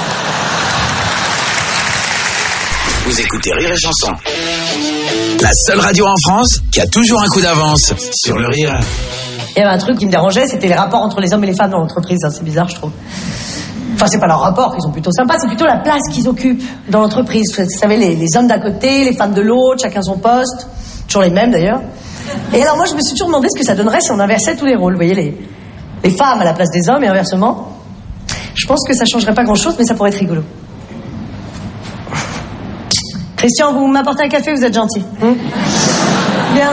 Vous écoutez Rire et Chanson. La seule radio en France qui a toujours un coup d'avance sur le rire. Il y avait un truc qui me dérangeait, c'était les rapports entre les hommes et les femmes dans l'entreprise. Hein, c'est bizarre, je trouve. Enfin, c'est pas leur rapport, ils sont plutôt sympas, c'est plutôt la place qu'ils occupent dans l'entreprise. Vous savez, les, les hommes d'un côté, les femmes de l'autre, chacun son poste. Toujours les mêmes, d'ailleurs. Et alors, moi, je me suis toujours demandé ce que ça donnerait si on inversait tous les rôles. Vous voyez, les, les femmes à la place des hommes et inversement. Je pense que ça changerait pas grand-chose, mais ça pourrait être rigolo. Christian, vous m'apportez un café, vous êtes gentil. Hum Bien.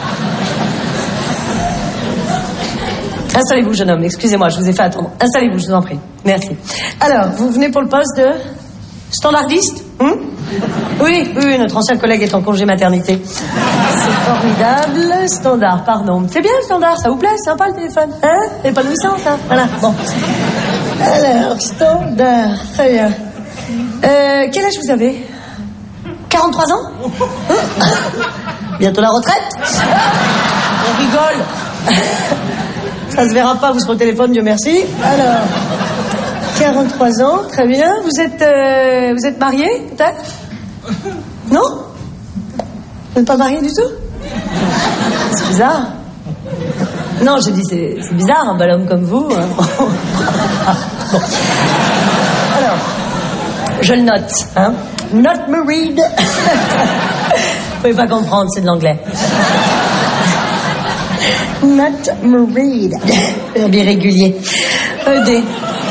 Installez-vous, jeune homme. Excusez-moi, je vous ai fait attendre. Installez-vous, je vous en prie. Merci. Alors, vous venez pour le poste de standardiste hum Oui, oui, oui, notre ancien collègue est en congé maternité. C'est formidable. Standard, pardon. C'est bien le standard, ça vous plaît? C'est sympa le téléphone. Hein? Épanouissant, ça. Voilà, bon. Alors, standard, très bien. Euh, quel âge vous avez? quarante-trois ans hein? Bientôt la retraite. On rigole. Ça se verra pas, vous serez au téléphone, Dieu merci. Alors, quarante-trois ans, très bien. Vous êtes, euh, vous êtes marié, peut-être? Non? Vous n'êtes pas marié du tout? C'est bizarre. Non, j'ai dit, c'est, c'est bizarre, un bel homme comme vous. Hein. Bon. Alors, je le note, hein. Not married. Vous pouvez pas comprendre, c'est de l'anglais. Not married. Verbe irrégulier. E D.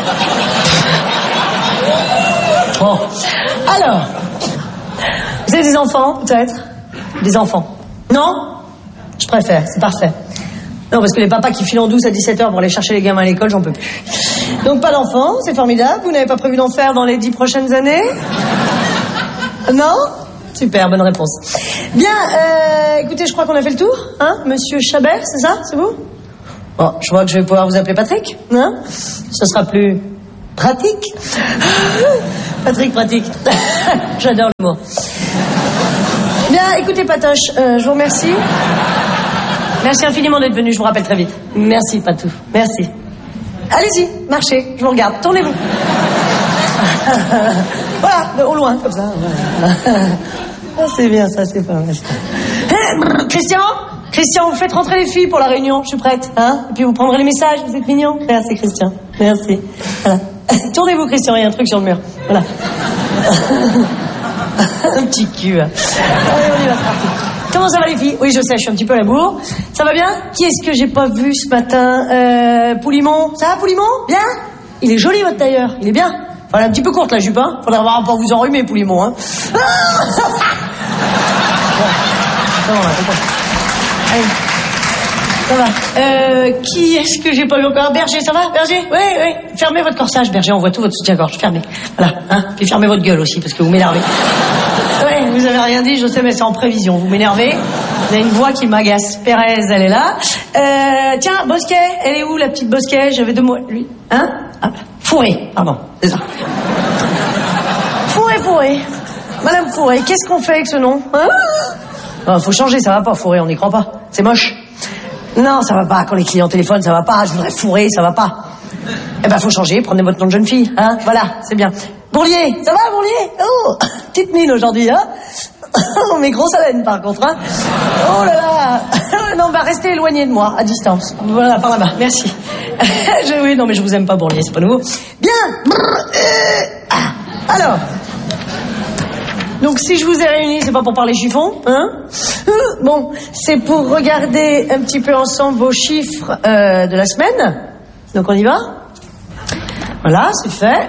Bon. Alors, vous avez des enfants, peut-être? Des enfants. Non? Je préfère, c'est parfait. Non, parce que les papas qui filent en douce à dix-sept heures pour aller chercher les gamins à l'école, j'en peux plus. Donc pas d'enfants, c'est formidable. Vous n'avez pas prévu d'en faire dans les dix prochaines années? Non? Super, bonne réponse. Bien, euh, écoutez, je crois qu'on a fait le tour, hein? Monsieur Chabert, c'est ça? C'est vous? Bon, je vois que je vais pouvoir vous appeler Patrick, hein? Ce sera plus pratique. Patrick, pratique. J'adore le mot. Bien, écoutez, Patoche, euh, je vous remercie. Merci infiniment d'être venu, je vous rappelle très vite. Merci, Patou. Merci. Allez-y, marchez, je vous regarde. Tournez-vous. Voilà, de au loin, comme ça. Voilà. Ah, c'est bien, ça, c'est pas mal. Christian Christian, vous faites rentrer les filles pour la réunion, je suis prête. Hein? Et puis vous prendrez les messages, vous êtes mignons. Merci, Christian. Merci. Voilà. Tournez-vous, Christian, il y a un truc sur le mur. Voilà. Un petit cul. Allez, on y va, c'est parti. Comment ça va, les filles? Oui, je sais, je suis un petit peu à la bourre. Ça va bien? Qui est-ce que j'ai pas vu ce matin? Euh, Poulimon. Ça va, Poulimon? Bien? Il est joli, votre tailleur. Il est bien. Enfin, elle est un petit peu courte, la jupe, hein. Faudrait avoir pour vous enrhumer, Poulimon, hein. Bon. Ça va, c'est bon. Allez. Ça va. Euh, qui est-ce que j'ai pas vu encore? Berger, ça va, Berger? Oui, oui. Fermez votre corsage, Berger, on voit tout votre soutien-gorge. Fermez. Voilà, hein. Puis fermez votre gueule aussi, parce que vous m'énervez. Ouais, vous avez rien dit, je sais, mais c'est en prévision. Vous m'énervez. Il y a une voix qui m'agace. Pérez, elle est là. Euh, tiens, Bosquet, elle est où, la petite Bosquet? J'avais deux mots. Lui. Hein? Ah, Fourré, pardon, c'est ça. Fourré, Fourré. Madame Fourré, qu'est-ce qu'on fait avec ce nom? Hein? Non, faut changer, ça va pas, Fourré, on n'y croit pas. C'est moche. Non, ça va pas. Quand les clients téléphonent, ça va pas. Je voudrais Fourré, ça va pas. Eh ben, faut changer. Prenez votre nom de jeune fille, hein. Voilà, c'est bien. Bourlier, ça va, Bourlier? Oh, petite mine aujourd'hui, hein. Oh, mais grosse haleine, par contre, hein. Oh là là. Non, bah, restez éloigné de moi, à distance. Voilà, par là-bas. Merci. je, oui, non, mais je vous aime pas, Bourlier, c'est pas nouveau. Bien. Ah, alors. Donc, si je vous ai réunis, c'est pas pour parler chiffon, hein? Bon, c'est pour regarder un petit peu ensemble vos chiffres euh, de la semaine. Donc, on y va? Voilà, c'est fait.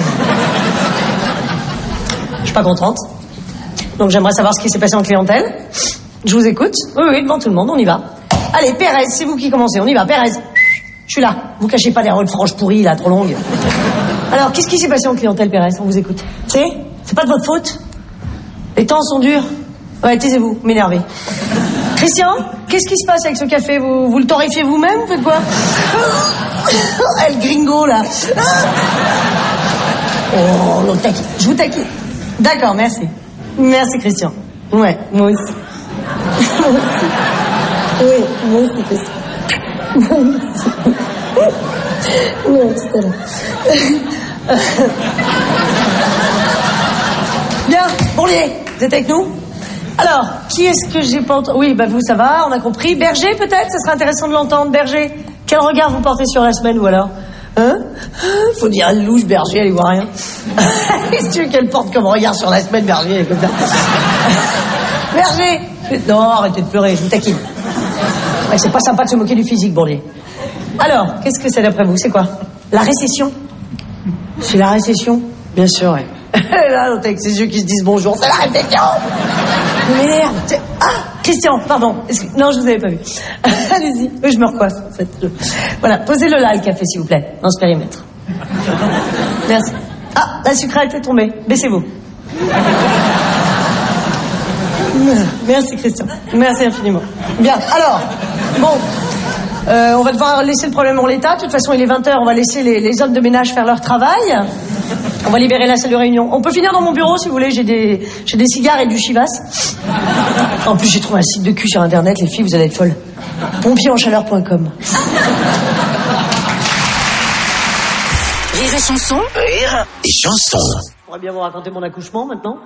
Je suis pas contente. Donc, j'aimerais savoir ce qui s'est passé en clientèle. Je vous écoute. Oui, oui, devant tout le monde, on y va. Allez, Pérez, c'est vous qui commencez, on y va. Pérez, je suis là. Vous cachez pas derrière une frange pourrie, là, trop longue. Alors, qu'est-ce qui s'est passé en clientèle, Pérez? On vous écoute. C'est C'est pas de votre faute? Les temps sont durs. Ouais, taisez-vous, vous m'énervez. Christian, qu'est-ce qui se passe avec ce café? Vous, vous le torréfiez vous-même? Vous faites quoi? Ah, le gringo, là. Oh, l'autre taquine. Je vous taquine. D'accord, merci. Merci, Christian. Ouais, moi aussi. Moi aussi. Oui, moi aussi, Christian. Moi aussi. Ouais, tout à l'heure. Bien, Bourlier, vous êtes avec nous? Alors, qui est-ce que j'ai pas entendu? Oui, bah vous, ça va, on a compris. Berger, peut-être? Ça serait intéressant de l'entendre, Berger. Quel regard vous portez sur la semaine, ou alors? Hein? Faut dire, elle louche, Berger, elle y voit rien. Qu'est-ce que tu veux qu'elle porte comme regard sur la semaine, Berger, comme ça? Berger! Non, arrêtez de pleurer, je vous taquine. Ouais, c'est pas sympa de se moquer du physique, Bourlier. Alors, qu'est-ce que c'est d'après vous? C'est quoi? La récession? C'est la récession? Bien sûr, ouais. Là, l'autre avec ses yeux qui se disent bonjour, c'est la réflexion. Vous m'énerve. Ah, Christian, pardon. Que... Non, je vous avais pas vu. Allez-y. Oui, je me recoiffe, en fait. Voilà, posez-le là, le café, s'il vous plaît, dans ce périmètre. Merci. Ah, la sucrète est tombée. Baissez-vous. Merci, Christian. Merci infiniment. Bien, alors, bon... Euh, on va devoir laisser le problème en l'état. De toute façon, il est vingt heures, on va laisser les, les hommes de ménage faire leur travail. On va libérer la salle de réunion. On peut finir dans mon bureau, si vous voulez. J'ai des, j'ai des cigares et du chivas. En plus, j'ai trouvé un site de cul sur Internet. Les filles, vous allez être folles. pompier en chaleur point com. Rire et chanson. Rire et chanson. On pourrait bien vous raconter mon accouchement, maintenant.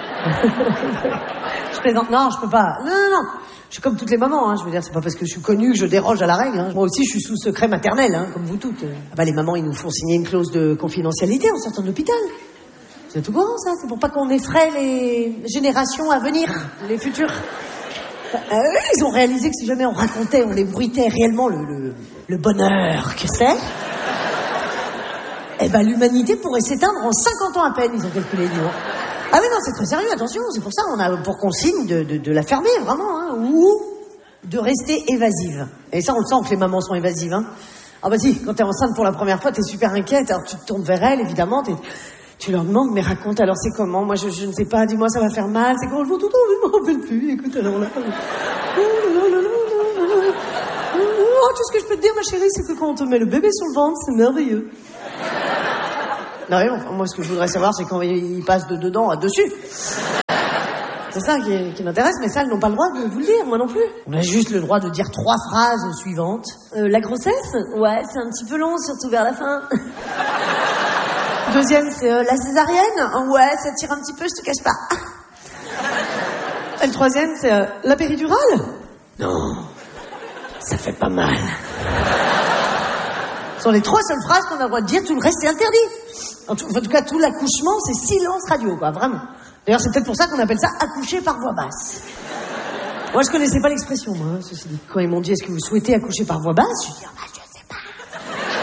Je plaisante. Non, je peux pas. Non, non, non. Je suis comme toutes les mamans, hein. Je veux dire, c'est pas parce que je suis connue que je déroge à la règle, hein. Moi aussi, je suis sous secret maternel, hein, comme vous toutes. Ah bah, les mamans, ils nous font signer une clause de confidentialité en sortant de l'hôpital. Vous êtes au courant, ça? C'est pour pas qu'on effraie les générations à venir, les futures. Euh, ils ont réalisé que si jamais on racontait, on les bruitait réellement le, le, le bonheur que c'est, eh ben, l'humanité pourrait s'éteindre en cinquante ans à peine, ils ont calculé, dis donc. Ah mais non, c'est très sérieux, attention, c'est pour ça qu'on a pour consigne de, de, de la fermer, vraiment, hein, ou de rester évasive. Et ça, on le sent que les mamans sont évasives, hein. Ah bah si, quand t'es enceinte pour la première fois, t'es super inquiète. Alors tu te tournes vers elle, évidemment. T'es... Tu leur demandes, mais raconte, alors c'est comment? Moi, je, je ne sais pas, dis-moi, ça va faire mal. C'est comment? Je tout le temps, je me rappelle plus. Écoute, alors là... Oh, tout ce que je peux te dire, ma chérie, c'est que quand on te met le bébé sur le ventre, c'est merveilleux. Non, mais bon, moi, ce que je voudrais savoir, c'est quand il passe de dedans à dessus. C'est ça qui, qui m'intéresse, mais ça, elles n'ont pas le droit de vous le dire, moi non plus. On a juste le droit de dire trois phrases suivantes. Euh, la grossesse? Ouais, c'est un petit peu long, surtout vers la fin. Deuxième, c'est euh, la césarienne? Ouais, ça tire un petit peu, je te cache pas. Et le troisième, c'est euh, la péridurale? Non, ça fait pas mal. Ce sont les trois seules phrases qu'on a le droit de dire, tout le reste est interdit. En tout, en tout cas, tout l'accouchement, c'est silence radio, quoi, vraiment. D'ailleurs, c'est peut-être pour ça qu'on appelle ça accoucher par voix basse. Moi, je connaissais pas l'expression, moi, hein, ceci dit. Quand ils m'ont dit, est-ce que vous souhaitez accoucher par voix basse? Je dis, ah, bah, je sais pas.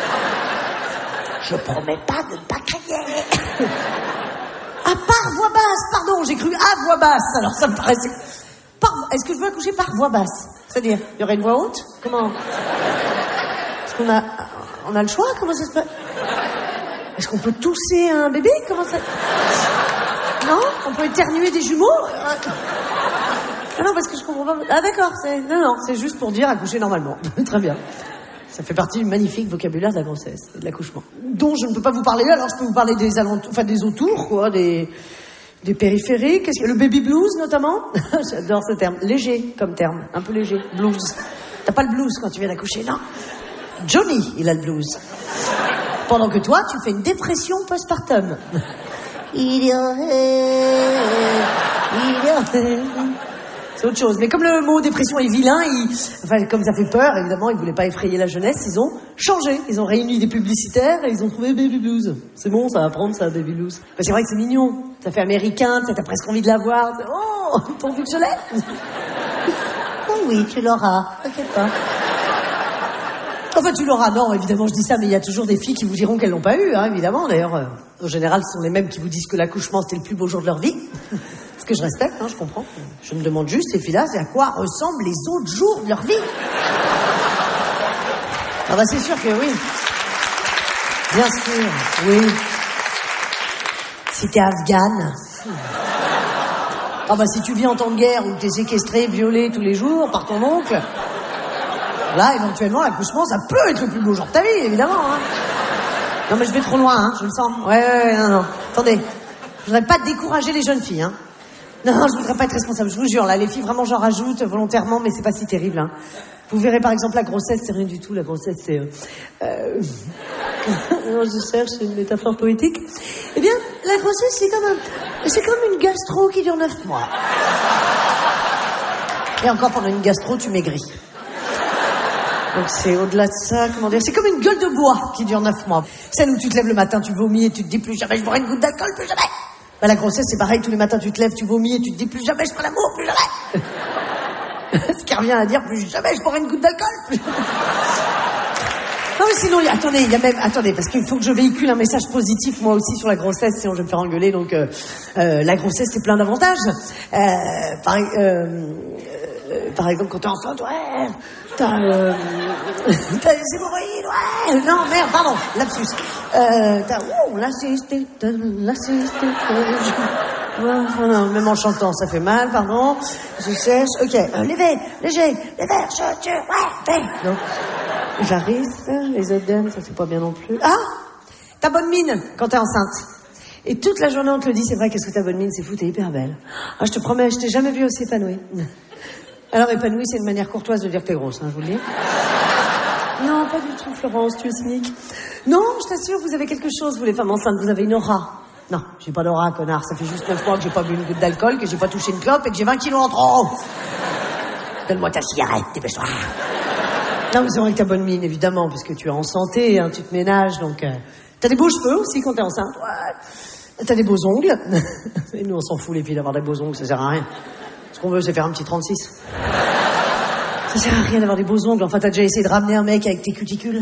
Je promets pas de ne pas crier. Ah, par voix basse, pardon, j'ai cru à voix basse, alors ça me paraissait... Par... Est-ce que je veux accoucher par voix basse? C'est-à-dire, il y aurait une voix haute? Comment? Est-ce qu'on a... On a le choix? Comment ça se passe? Est-ce qu'on peut tousser un bébé? Comment ça... Non? On peut éternuer des jumeaux? Ah non, parce que je comprends pas... Ah d'accord, c'est... Non, non, c'est juste pour dire accoucher normalement. Très bien. Ça fait partie du magnifique vocabulaire de la grossesse et de l'accouchement. Dont je ne peux pas vous parler, alors je peux vous parler des alentours... Enfin, des autours, quoi, des... Des périphériques. Qu'est-ce que... Le baby blues, notamment. J'adore ce terme. Léger, comme terme. Un peu léger. Blues. T'as pas le blues quand tu viens d'accoucher, non? Johnny, il a le blues. Pendant que toi, tu fais une dépression postpartum. Il y aurait... Il y aurait... C'est autre chose. Mais comme le mot dépression est vilain, il... enfin, comme ça fait peur, évidemment, ils voulaient pas effrayer la jeunesse, ils ont changé. Ils ont réuni des publicitaires et ils ont trouvé Baby Blues. C'est bon, ça va prendre, ça, Baby Blues. Ben, c'est vrai que c'est mignon. Ça fait américain, t'as presque envie de l'avoir. Oh, pourvu que je l'ai. Oh oui, tu l'auras. T'inquiète pas. Enfin, tu l'auras. Non, évidemment, je dis ça, mais il y a toujours des filles qui vous diront qu'elles l'ont pas eu, hein, évidemment. D'ailleurs, euh, en général, ce sont les mêmes qui vous disent que l'accouchement, c'était le plus beau jour de leur vie. Ce que je respecte, hein, je comprends. Je me demande juste, ces filles-là, c'est à quoi ressemblent les autres jours de leur vie. Ah bah, c'est sûr que oui. Bien sûr, oui. Si t'es afghane. Ah bah, si tu vis en temps de guerre où t'es séquestré, violé tous les jours par ton oncle... Là, éventuellement, l'accouchement, ça peut être le plus beau jour de ta vie, évidemment. Hein. Non, mais je vais trop loin, hein, je le sens. Ouais, ouais, ouais, non, non. Attendez, je voudrais pas décourager les jeunes filles, hein. Non, non, je voudrais pas être responsable, je vous jure. Là, les filles, vraiment, j'en rajoute volontairement, mais c'est pas si terrible, hein. Vous verrez, par exemple, la grossesse, c'est rien du tout. La grossesse, c'est... Euh... euh... non, je cherche une métaphore poétique. Eh bien, la grossesse, c'est comme un... C'est comme une gastro qui dure neuf mois. Et encore, pendant une gastro, tu maigris. Donc c'est au-delà de ça, comment dire, c'est comme une gueule de bois qui dure neuf mois. Celle où tu te lèves le matin, tu vomis et tu te dis plus jamais je boirai une goutte d'alcool, plus jamais. Bah, la grossesse, c'est pareil, tous les matins tu te lèves, tu vomis et tu te dis plus jamais je ferai l'amour, plus jamais. Ce qui revient à dire plus jamais je boirai une goutte d'alcool, plus jamais. Non mais sinon, attendez, il y a même, attendez, parce qu'il faut que je véhicule un message positif moi aussi sur la grossesse, sinon je vais me faire engueuler. Donc euh, euh, la grossesse, c'est plein d'avantages. Euh, par, euh, euh, par exemple, quand t'es enceinte, ouais, t'as, euh, t'as les hémorroïdes, ouais. Non, merde, pardon, lapsus. Euh, t'as, oh, l'assisté, l'assisté. Oh, non, même en chantant, ça fait mal, pardon. Je sèche, ok. Euh, les veines, léger, les verres, je, je, ouais, veines. Non. Jarisse, les œdèmes, ça c'est pas bien non plus. Ah, t'as bonne mine quand t'es enceinte. Et toute la journée on te le dit, c'est vrai, qu'est-ce que t'as bonne mine, c'est fou, t'es hyper belle. Ah, je te promets, je t'ai jamais vue aussi épanouie. Alors épanouie, c'est une manière courtoise de dire que t'es grosse, hein, je vous le dis. Non, pas du tout, Florence, tu es cynique. Non, je t'assure, vous avez quelque chose, vous les femmes enceintes, vous avez une aura. Non, j'ai pas d'aura, connard, ça fait juste neuf mois que j'ai pas bu une goutte d'alcool, que j'ai pas touché une clope et que j'ai vingt kilos en trop. Donne-moi ta cigarette, dépêche-toi. Non, mais c'est vrai que t'as bonne mine, évidemment, parce que tu es en santé, hein, tu te ménages, donc... Euh, t'as des beaux cheveux aussi quand t'es enceinte. Ouais. T'as des beaux ongles. Et nous, on s'en fout, les filles, d'avoir des beaux ongles, ça sert à rien. Ce qu'on veut, c'est faire un petit trente-six. Ça sert à rien d'avoir des beaux ongles. Enfin, t'as déjà essayé de ramener un mec avec tes cuticules?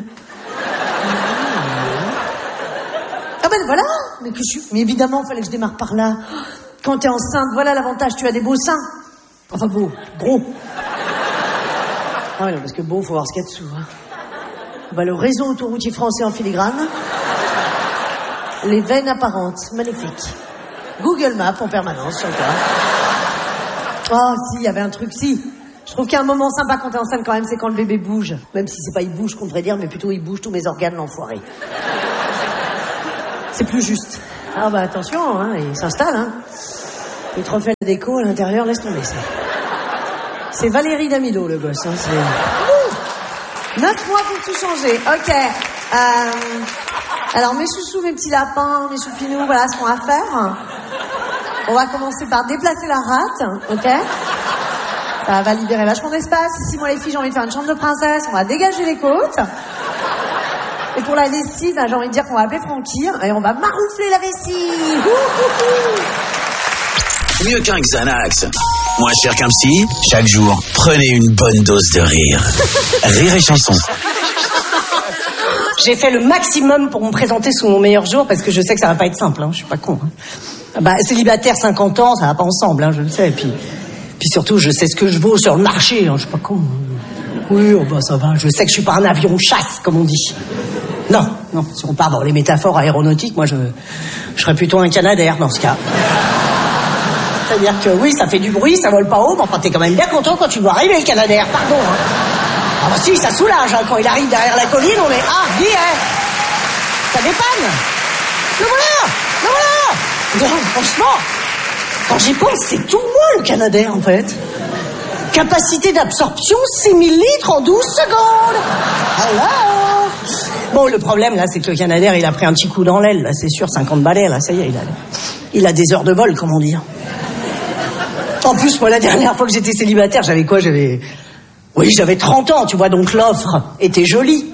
Ah ben voilà. Mais, que je... mais évidemment, il fallait que je démarre par là. Quand t'es enceinte, voilà l'avantage, tu as des beaux seins. Enfin, beaux, gros. Ah ouais, non, parce que beau, faut voir ce qu'il y a dessous. Hein. Bah, le réseau autoroutier français en filigrane. Les veines apparentes, magnifique. Google Maps en permanence, sur le cas. Oh, si, il y avait un truc, si. Je trouve qu'il y a un moment sympa quand t'es enceinte quand même, c'est quand le bébé bouge. Même si c'est pas il bouge qu'on devrait dire, mais plutôt il bouge tous mes organes, l'enfoiré. C'est plus juste. Ah bah attention, hein, il s'installe, hein. Il te refait la déco à l'intérieur, laisse tomber ça. C'est Valérie Damido, le gosse, hein, c'est... Ouh, neuf mois pour tout changer, ok. Euh... Alors mes chouchous, mes petits lapins, mes choupinous, voilà ce qu'on va faire. On va commencer par déplacer la rate, ok. Ça va libérer vachement d'espace. Ici, moi les filles, j'ai envie de faire une chambre de princesse, on va dégager les côtes. Et pour la lessive, j'ai envie de dire qu'on va appeler Francky et on va maroufler la vessie. Mieux qu'un Xanax, moins cher qu'un psy, chaque jour, prenez une bonne dose de rire. Rire et chanson. J'ai fait le maximum pour me présenter sous mon meilleur jour parce que je sais que ça va pas être simple, hein, je suis pas con. Hein. Bah, célibataire cinquante ans, ça va pas ensemble, hein, je le sais. Et puis, puis surtout, je sais ce que je vaux sur le marché, hein, je suis pas con. Oui, oh bah ça va, je sais que je suis pas un avion chasse, comme on dit. Non, non, si on part dans les métaphores aéronautiques, moi je, je serais plutôt un Canadair dans ce cas. C'est-à-dire que oui, ça fait du bruit, ça vole pas haut, mais enfin t'es quand même bien content quand tu vois arriver le Canadair, pardon. Hein. Ah bah si, ça soulage, hein, quand il arrive derrière la colline, on est ah, dis, hein, ça dépanne. Le voilà, le voilà. Non, franchement, quand j'y pense, c'est tout moi le Canadair en fait. Capacité d'absorption six mille litres en douze secondes. Alors. Bon, le problème là, c'est que le Canadair, il a pris un petit coup dans l'aile, là, c'est sûr, cinquante balais, là, ça y est, il a, il a des heures de vol, comment dire. En plus, moi, la dernière fois que j'étais célibataire, j'avais quoi, j'avais... Oui, j'avais trente ans, tu vois, donc l'offre était jolie.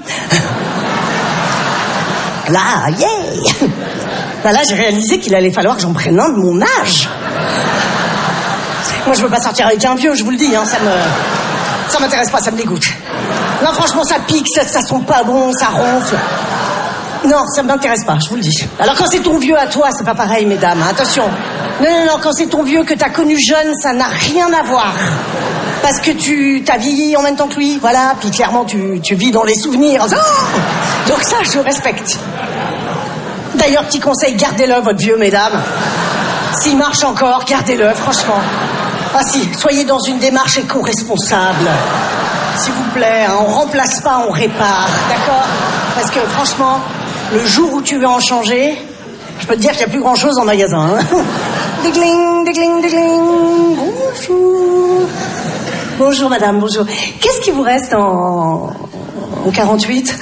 Là, yeah. Là, là, j'ai réalisé qu'il allait falloir que j'en prenne un de mon âge. Moi, je veux pas sortir avec un vieux, je vous le dis, hein, ça me... Ça m'intéresse pas, ça me dégoûte. Non, franchement, ça pique, ça, ça sent pas bon, ça ronfle. Non, ça m'intéresse pas, je vous le dis. Alors, quand c'est ton vieux à toi, c'est pas pareil, mesdames, hein, attention. Non, non, non, quand c'est ton vieux que t'as connu jeune, ça n'a rien à voir. Parce que tu t'as vieilli en même temps que lui, voilà, puis clairement, tu, tu vis dans les souvenirs. Oh, donc ça, je respecte. D'ailleurs, petit conseil, gardez-le, votre vieux, mesdames. S'il marche encore, gardez-le, franchement. Ah si, soyez dans une démarche éco-responsable. S'il vous plaît, hein, on remplace pas, on répare, d'accord? Parce que franchement, le jour où tu veux en changer, je peux te dire qu'il n'y a plus grand-chose en magasin. Hein. Dégling, dégling, dégling. Bonjour. Bonjour madame, bonjour. Qu'est-ce qui vous reste en, en quarante-huit?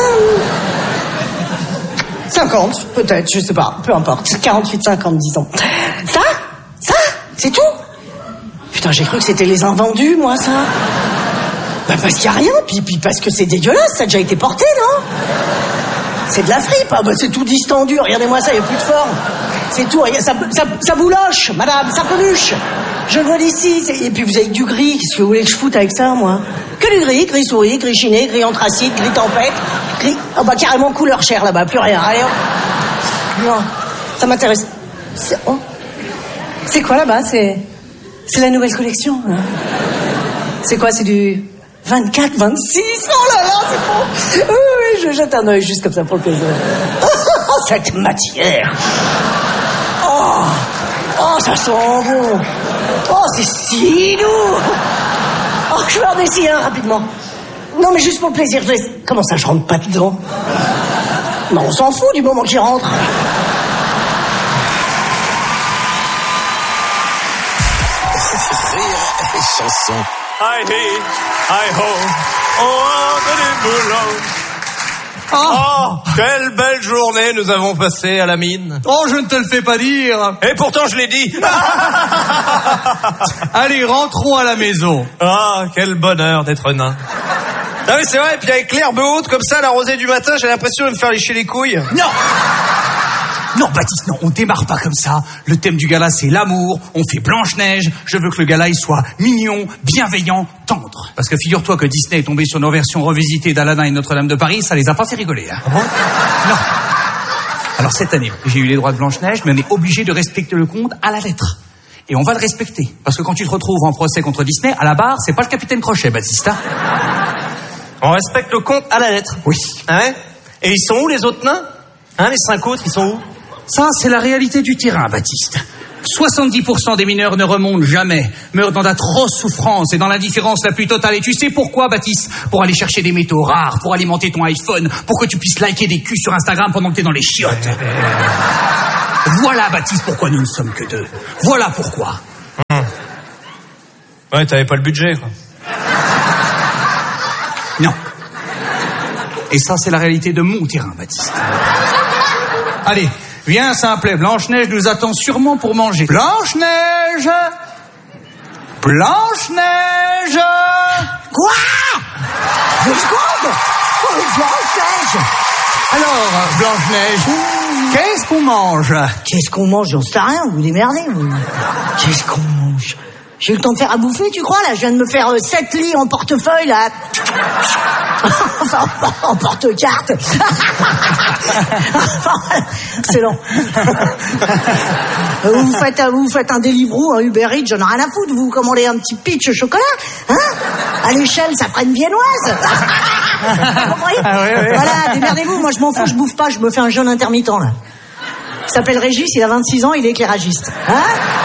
cinquante, peut-être, je sais pas, peu importe. quarante-huit, cinquante, disons. Ça? Ça? C'est tout? Putain, j'ai cru que c'était les invendus, moi, ça. Bah, parce qu'il n'y a rien, puis, puis parce que c'est dégueulasse, ça a déjà été porté, non? C'est de la fripe, ah bah c'est tout distendu, regardez-moi ça, il n'y a plus de forme. C'est tout, ça, ça, ça bouloche, madame, ça peluche. Je le vois d'ici, et puis vous avez du gris, qu'est-ce que vous voulez que je foute avec ça, moi? Que du gris, gris souris, gris chiné, gris anthracite, gris tempête, gris... Oh bah carrément couleur chair là-bas, plus rien, allez hop. Non, ça m'intéresse. C'est, oh. C'est quoi là-bas? C'est... C'est la nouvelle collection. Hein. C'est quoi? C'est du vingt-quatre, vingt-six? Oh là là, c'est bon. Oui, oui, je jette un œil juste comme ça pour le plaisir. Cette matière. Oh, oh, ça sent bon. Oh, c'est si doux. Oh, je vais en essayer un rapidement. Non, mais juste pour le plaisir. Je laisse... Comment ça, je rentre pas dedans? Non, on s'en fout du moment que j'y rentre. Chanson. Hi, hi, hi, ho, oh, oh, oh, quelle belle journée nous avons passée à la mine. Oh, je ne te le fais pas dire. Et pourtant, je l'ai dit. Allez, rentrons à la maison. Ah, quel bonheur d'être nain. Ah oui, c'est vrai, et puis avec l'herbe haute, comme ça, la rosée du matin, j'ai l'impression de me faire lécher les couilles. Non! Non, Baptiste, non, on démarre pas comme ça. Le thème du gala, c'est l'amour. On fait Blanche-Neige. Je veux que le gala, il soit mignon, bienveillant, tendre. Parce que figure-toi que Disney est tombé sur nos versions revisitées d'Aladin et Notre-Dame de Paris, ça les a pas fait rigoler. Hein. Ah bon? Non. Alors cette année, j'ai eu les droits de Blanche-Neige, mais on est obligé de respecter le conte à la lettre. Et on va le respecter. Parce que quand tu te retrouves en procès contre Disney, à la barre, c'est pas le capitaine Crochet, Baptiste. Hein. On respecte le compte à la lettre. Oui. Ah ouais? Et ils sont où les autres nains? Hein, les cinq autres, ils sont où? Ça, c'est la réalité du terrain, Baptiste. soixante-dix pour cent des mineurs ne remontent jamais, meurent dans d'atroces souffrances et dans l'indifférence la plus totale. Et tu sais pourquoi, Baptiste? Pour aller chercher des métaux rares, pour alimenter ton iPhone, pour que tu puisses liker des culs sur Instagram pendant que t'es dans les chiottes. Voilà, Baptiste, pourquoi nous ne sommes que deux. Voilà pourquoi. Mmh. Ouais, t'avais pas le budget, quoi. Non. Et ça, c'est la réalité de mon terrain, Baptiste. Allez, viens, simplet. Blanche-Neige nous attend sûrement pour manger. Blanche-Neige! Blanche-Neige! Quoi? Deux secondes? Oh, Blanche-Neige! Alors, Blanche-Neige, qu'est-ce qu'on mange? Qu'est-ce qu'on mange? J'en sais rien, vous vous démerdez, vous. Qu'est-ce qu'on mange? J'ai eu le temps de faire à bouffer, tu crois, là? Je viens de me faire euh, sept lits en portefeuille, là. Enfin, en porte-carte. C'est long. Vous faites, vous faites un Deliveroo, un Uber Eats, j'en ai rien à foutre. Vous commandez un petit pitch au chocolat, hein? À l'échelle, ça ferait une viennoise. Vous comprenez? Ah ouais, ouais. Voilà, démerdez-vous. Moi, je m'en fous, je bouffe pas, je me fais un jeûne intermittent, là. Il s'appelle Régis, il a vingt-six ans, il est éclairagiste. Hein?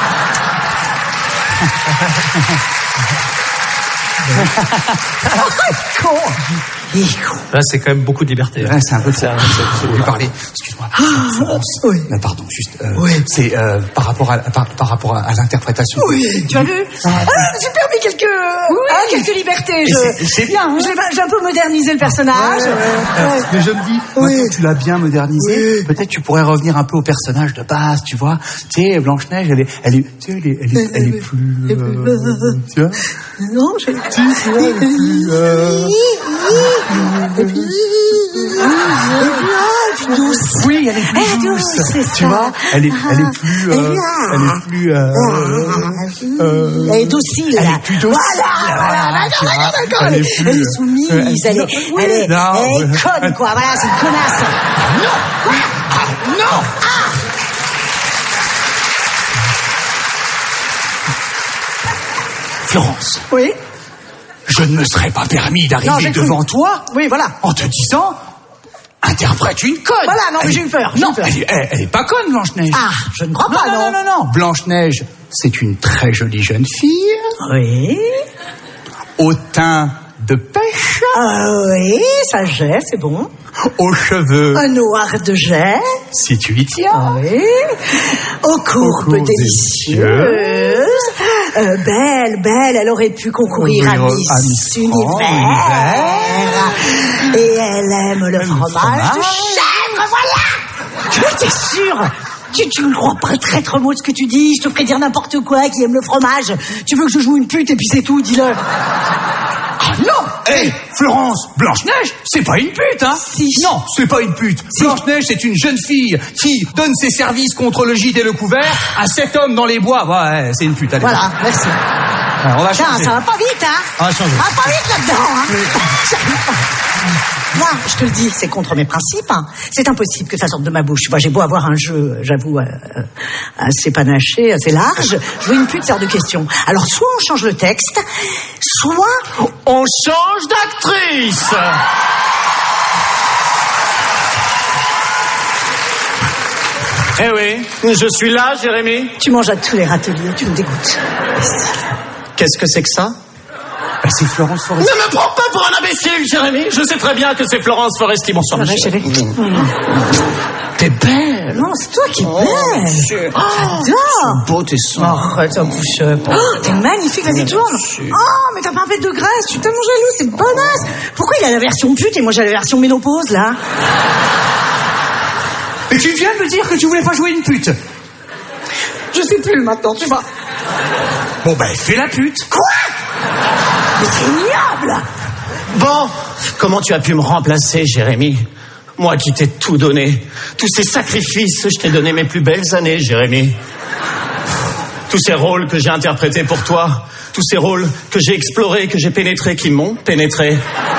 Con. Il est con. Là, c'est quand même beaucoup de liberté. Ouais, c'est un peu ça. Je vais lui parler. Excuse-moi. Ah, Florence. Oui. Mais pardon, juste. Euh, Oui. C'est euh, par rapport à par, par rapport à, à l'interprétation. Oui. Tu as vu? Ah, j'ai permis quelques, ah, quelques libertés. Je, c'est, c'est bien. Hein? J'ai, j'ai un peu modernisé le personnage. Ouais, ouais, ouais. Ouais. Mais je me dis, Oui. maintenant que tu l'as bien modernisé, oui. Peut-être tu pourrais revenir un peu au personnage de base, tu vois. Tu sais, Blanche-Neige, elle est, elle est, tu sais, elle est, elle est, elle est plus, euh, tu vois. Non, je. Tu vois, elle est plus, euh... douce. Oui, elle est plus Elle est douce. douce, c'est tu ça. vois, elle est, elle est plus, euh, elle est plus, euh, euh, elle est docile. Elle est plus docile. Voilà, voilà, d'accord, d'accord, d'accord. Elle, est plus, elle est soumise, euh, elle est, oui, elle est, non, elle est ouais. conne, quoi. Voilà, c'est une connasse. Non. Quoi? Non. Ah. Florence. Oui. Je ne me serais pas permis d'arriver Non, devant cru. toi. Oui, voilà. En te disant, interprète une conne. Voilà, non, mais j'ai eu peur. J'ai Non, eu peur. elle, est- elle, elle est pas conne, Blanche-Neige. Ah, je ne crois pas, non, non, non, non, non. Blanche-Neige, c'est une très jolie jeune fille, Oui. au teint de pêche, Ah oui, ça j'ai, c'est bon. aux cheveux, Un noir de jet. si tu y tiens. Oui. Aux courbes courbes délicieuses. Euh, belle, belle, elle aurait pu concourir à Concourir Miss, à Miss Univers. France, Et elle aime le fromage, fromage. de chèvre, voilà. Tu es sûr? Tu, tu ne crois pas le traître mot de ce que tu dis? Je te ferais dire n'importe quoi qui aime le fromage. Tu veux que je joue une pute et puis c'est tout, dis-le. Ah non. Hé, hey, Florence, Blanche-Neige, c'est pas une pute, hein? Si. Non, c'est pas une pute. Si. Blanche-Neige, c'est une jeune fille qui donne ses services contre le gîte et le couvert à sept hommes dans les bois. Ouais, c'est une pute, allez. Voilà, merci. Ouais, on va Tiens, changer. ça va pas vite, hein? On va changer. Ça va pas vite là-dedans, hein? Moi, je te le dis, c'est contre mes principes. Hein. C'est impossible que ça sorte de ma bouche. Moi, j'ai beau avoir un jeu, j'avoue, euh, euh, assez panaché, assez large. Jouer une pute, c'est hors de question. Alors, soit on change le texte, soit On change d'actrice. Eh oui, je suis là, Jérémy. tu manges à tous les râteliers, tu me dégoûtes. Qu'est-ce que c'est que ça? Bah, c'est Florence Foresti. Ne me prends pas pour un imbécile, Jérémy. Je sais très bien que c'est Florence Foresti. Bonsoir, Ça va, monsieur. chérie? T'es belle. Non, c'est toi qui es belle. Oh, j'adore. Beau tes seins. Arrête, ça bouche. Oh, t'es magnifique, vas-y, tourne. Oh, mais t'as pas un peu de graisse, je suis tellement jalouse, c'est bonasse. Pourquoi il a la version pute et moi j'ai la version ménopause, là? Mais tu viens de me dire que tu voulais pas jouer une pute. Je sais plus maintenant, tu vois. Bon, ben, fais la pute. Quoi? Mais c'est ignoble. Bon, comment tu as pu me remplacer, Jérémy? Moi qui t'ai tout donné. Tous ces sacrifices, je t'ai donné mes plus belles années, Jérémy. Tous ces rôles que j'ai interprétés pour toi. Tous ces rôles que j'ai explorés, que j'ai pénétrés, qui m'ont pénétré.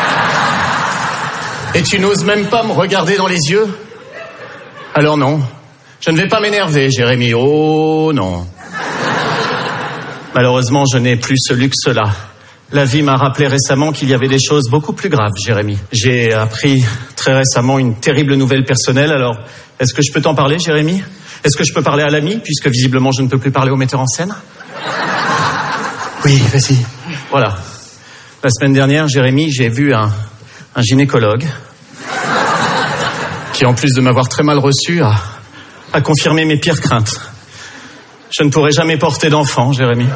Et tu n'oses même pas me regarder dans les yeux? Alors non, je ne vais pas m'énerver, Jérémy. Oh non. Malheureusement, je n'ai plus ce luxe-là. La vie m'a rappelé récemment qu'il y avait des choses beaucoup plus graves, Jérémy. J'ai appris très récemment une terrible nouvelle personnelle, alors est-ce que je peux t'en parler, Jérémy? Est-ce que je peux parler à l'ami, puisque visiblement je ne peux plus parler au metteur en scène? Oui, vas-y. Voilà. La semaine dernière, Jérémy, j'ai vu un, un gynécologue qui, en plus de m'avoir très mal reçu, a, a confirmé mes pires craintes. Je ne pourrai jamais porter d'enfant, Jérémy.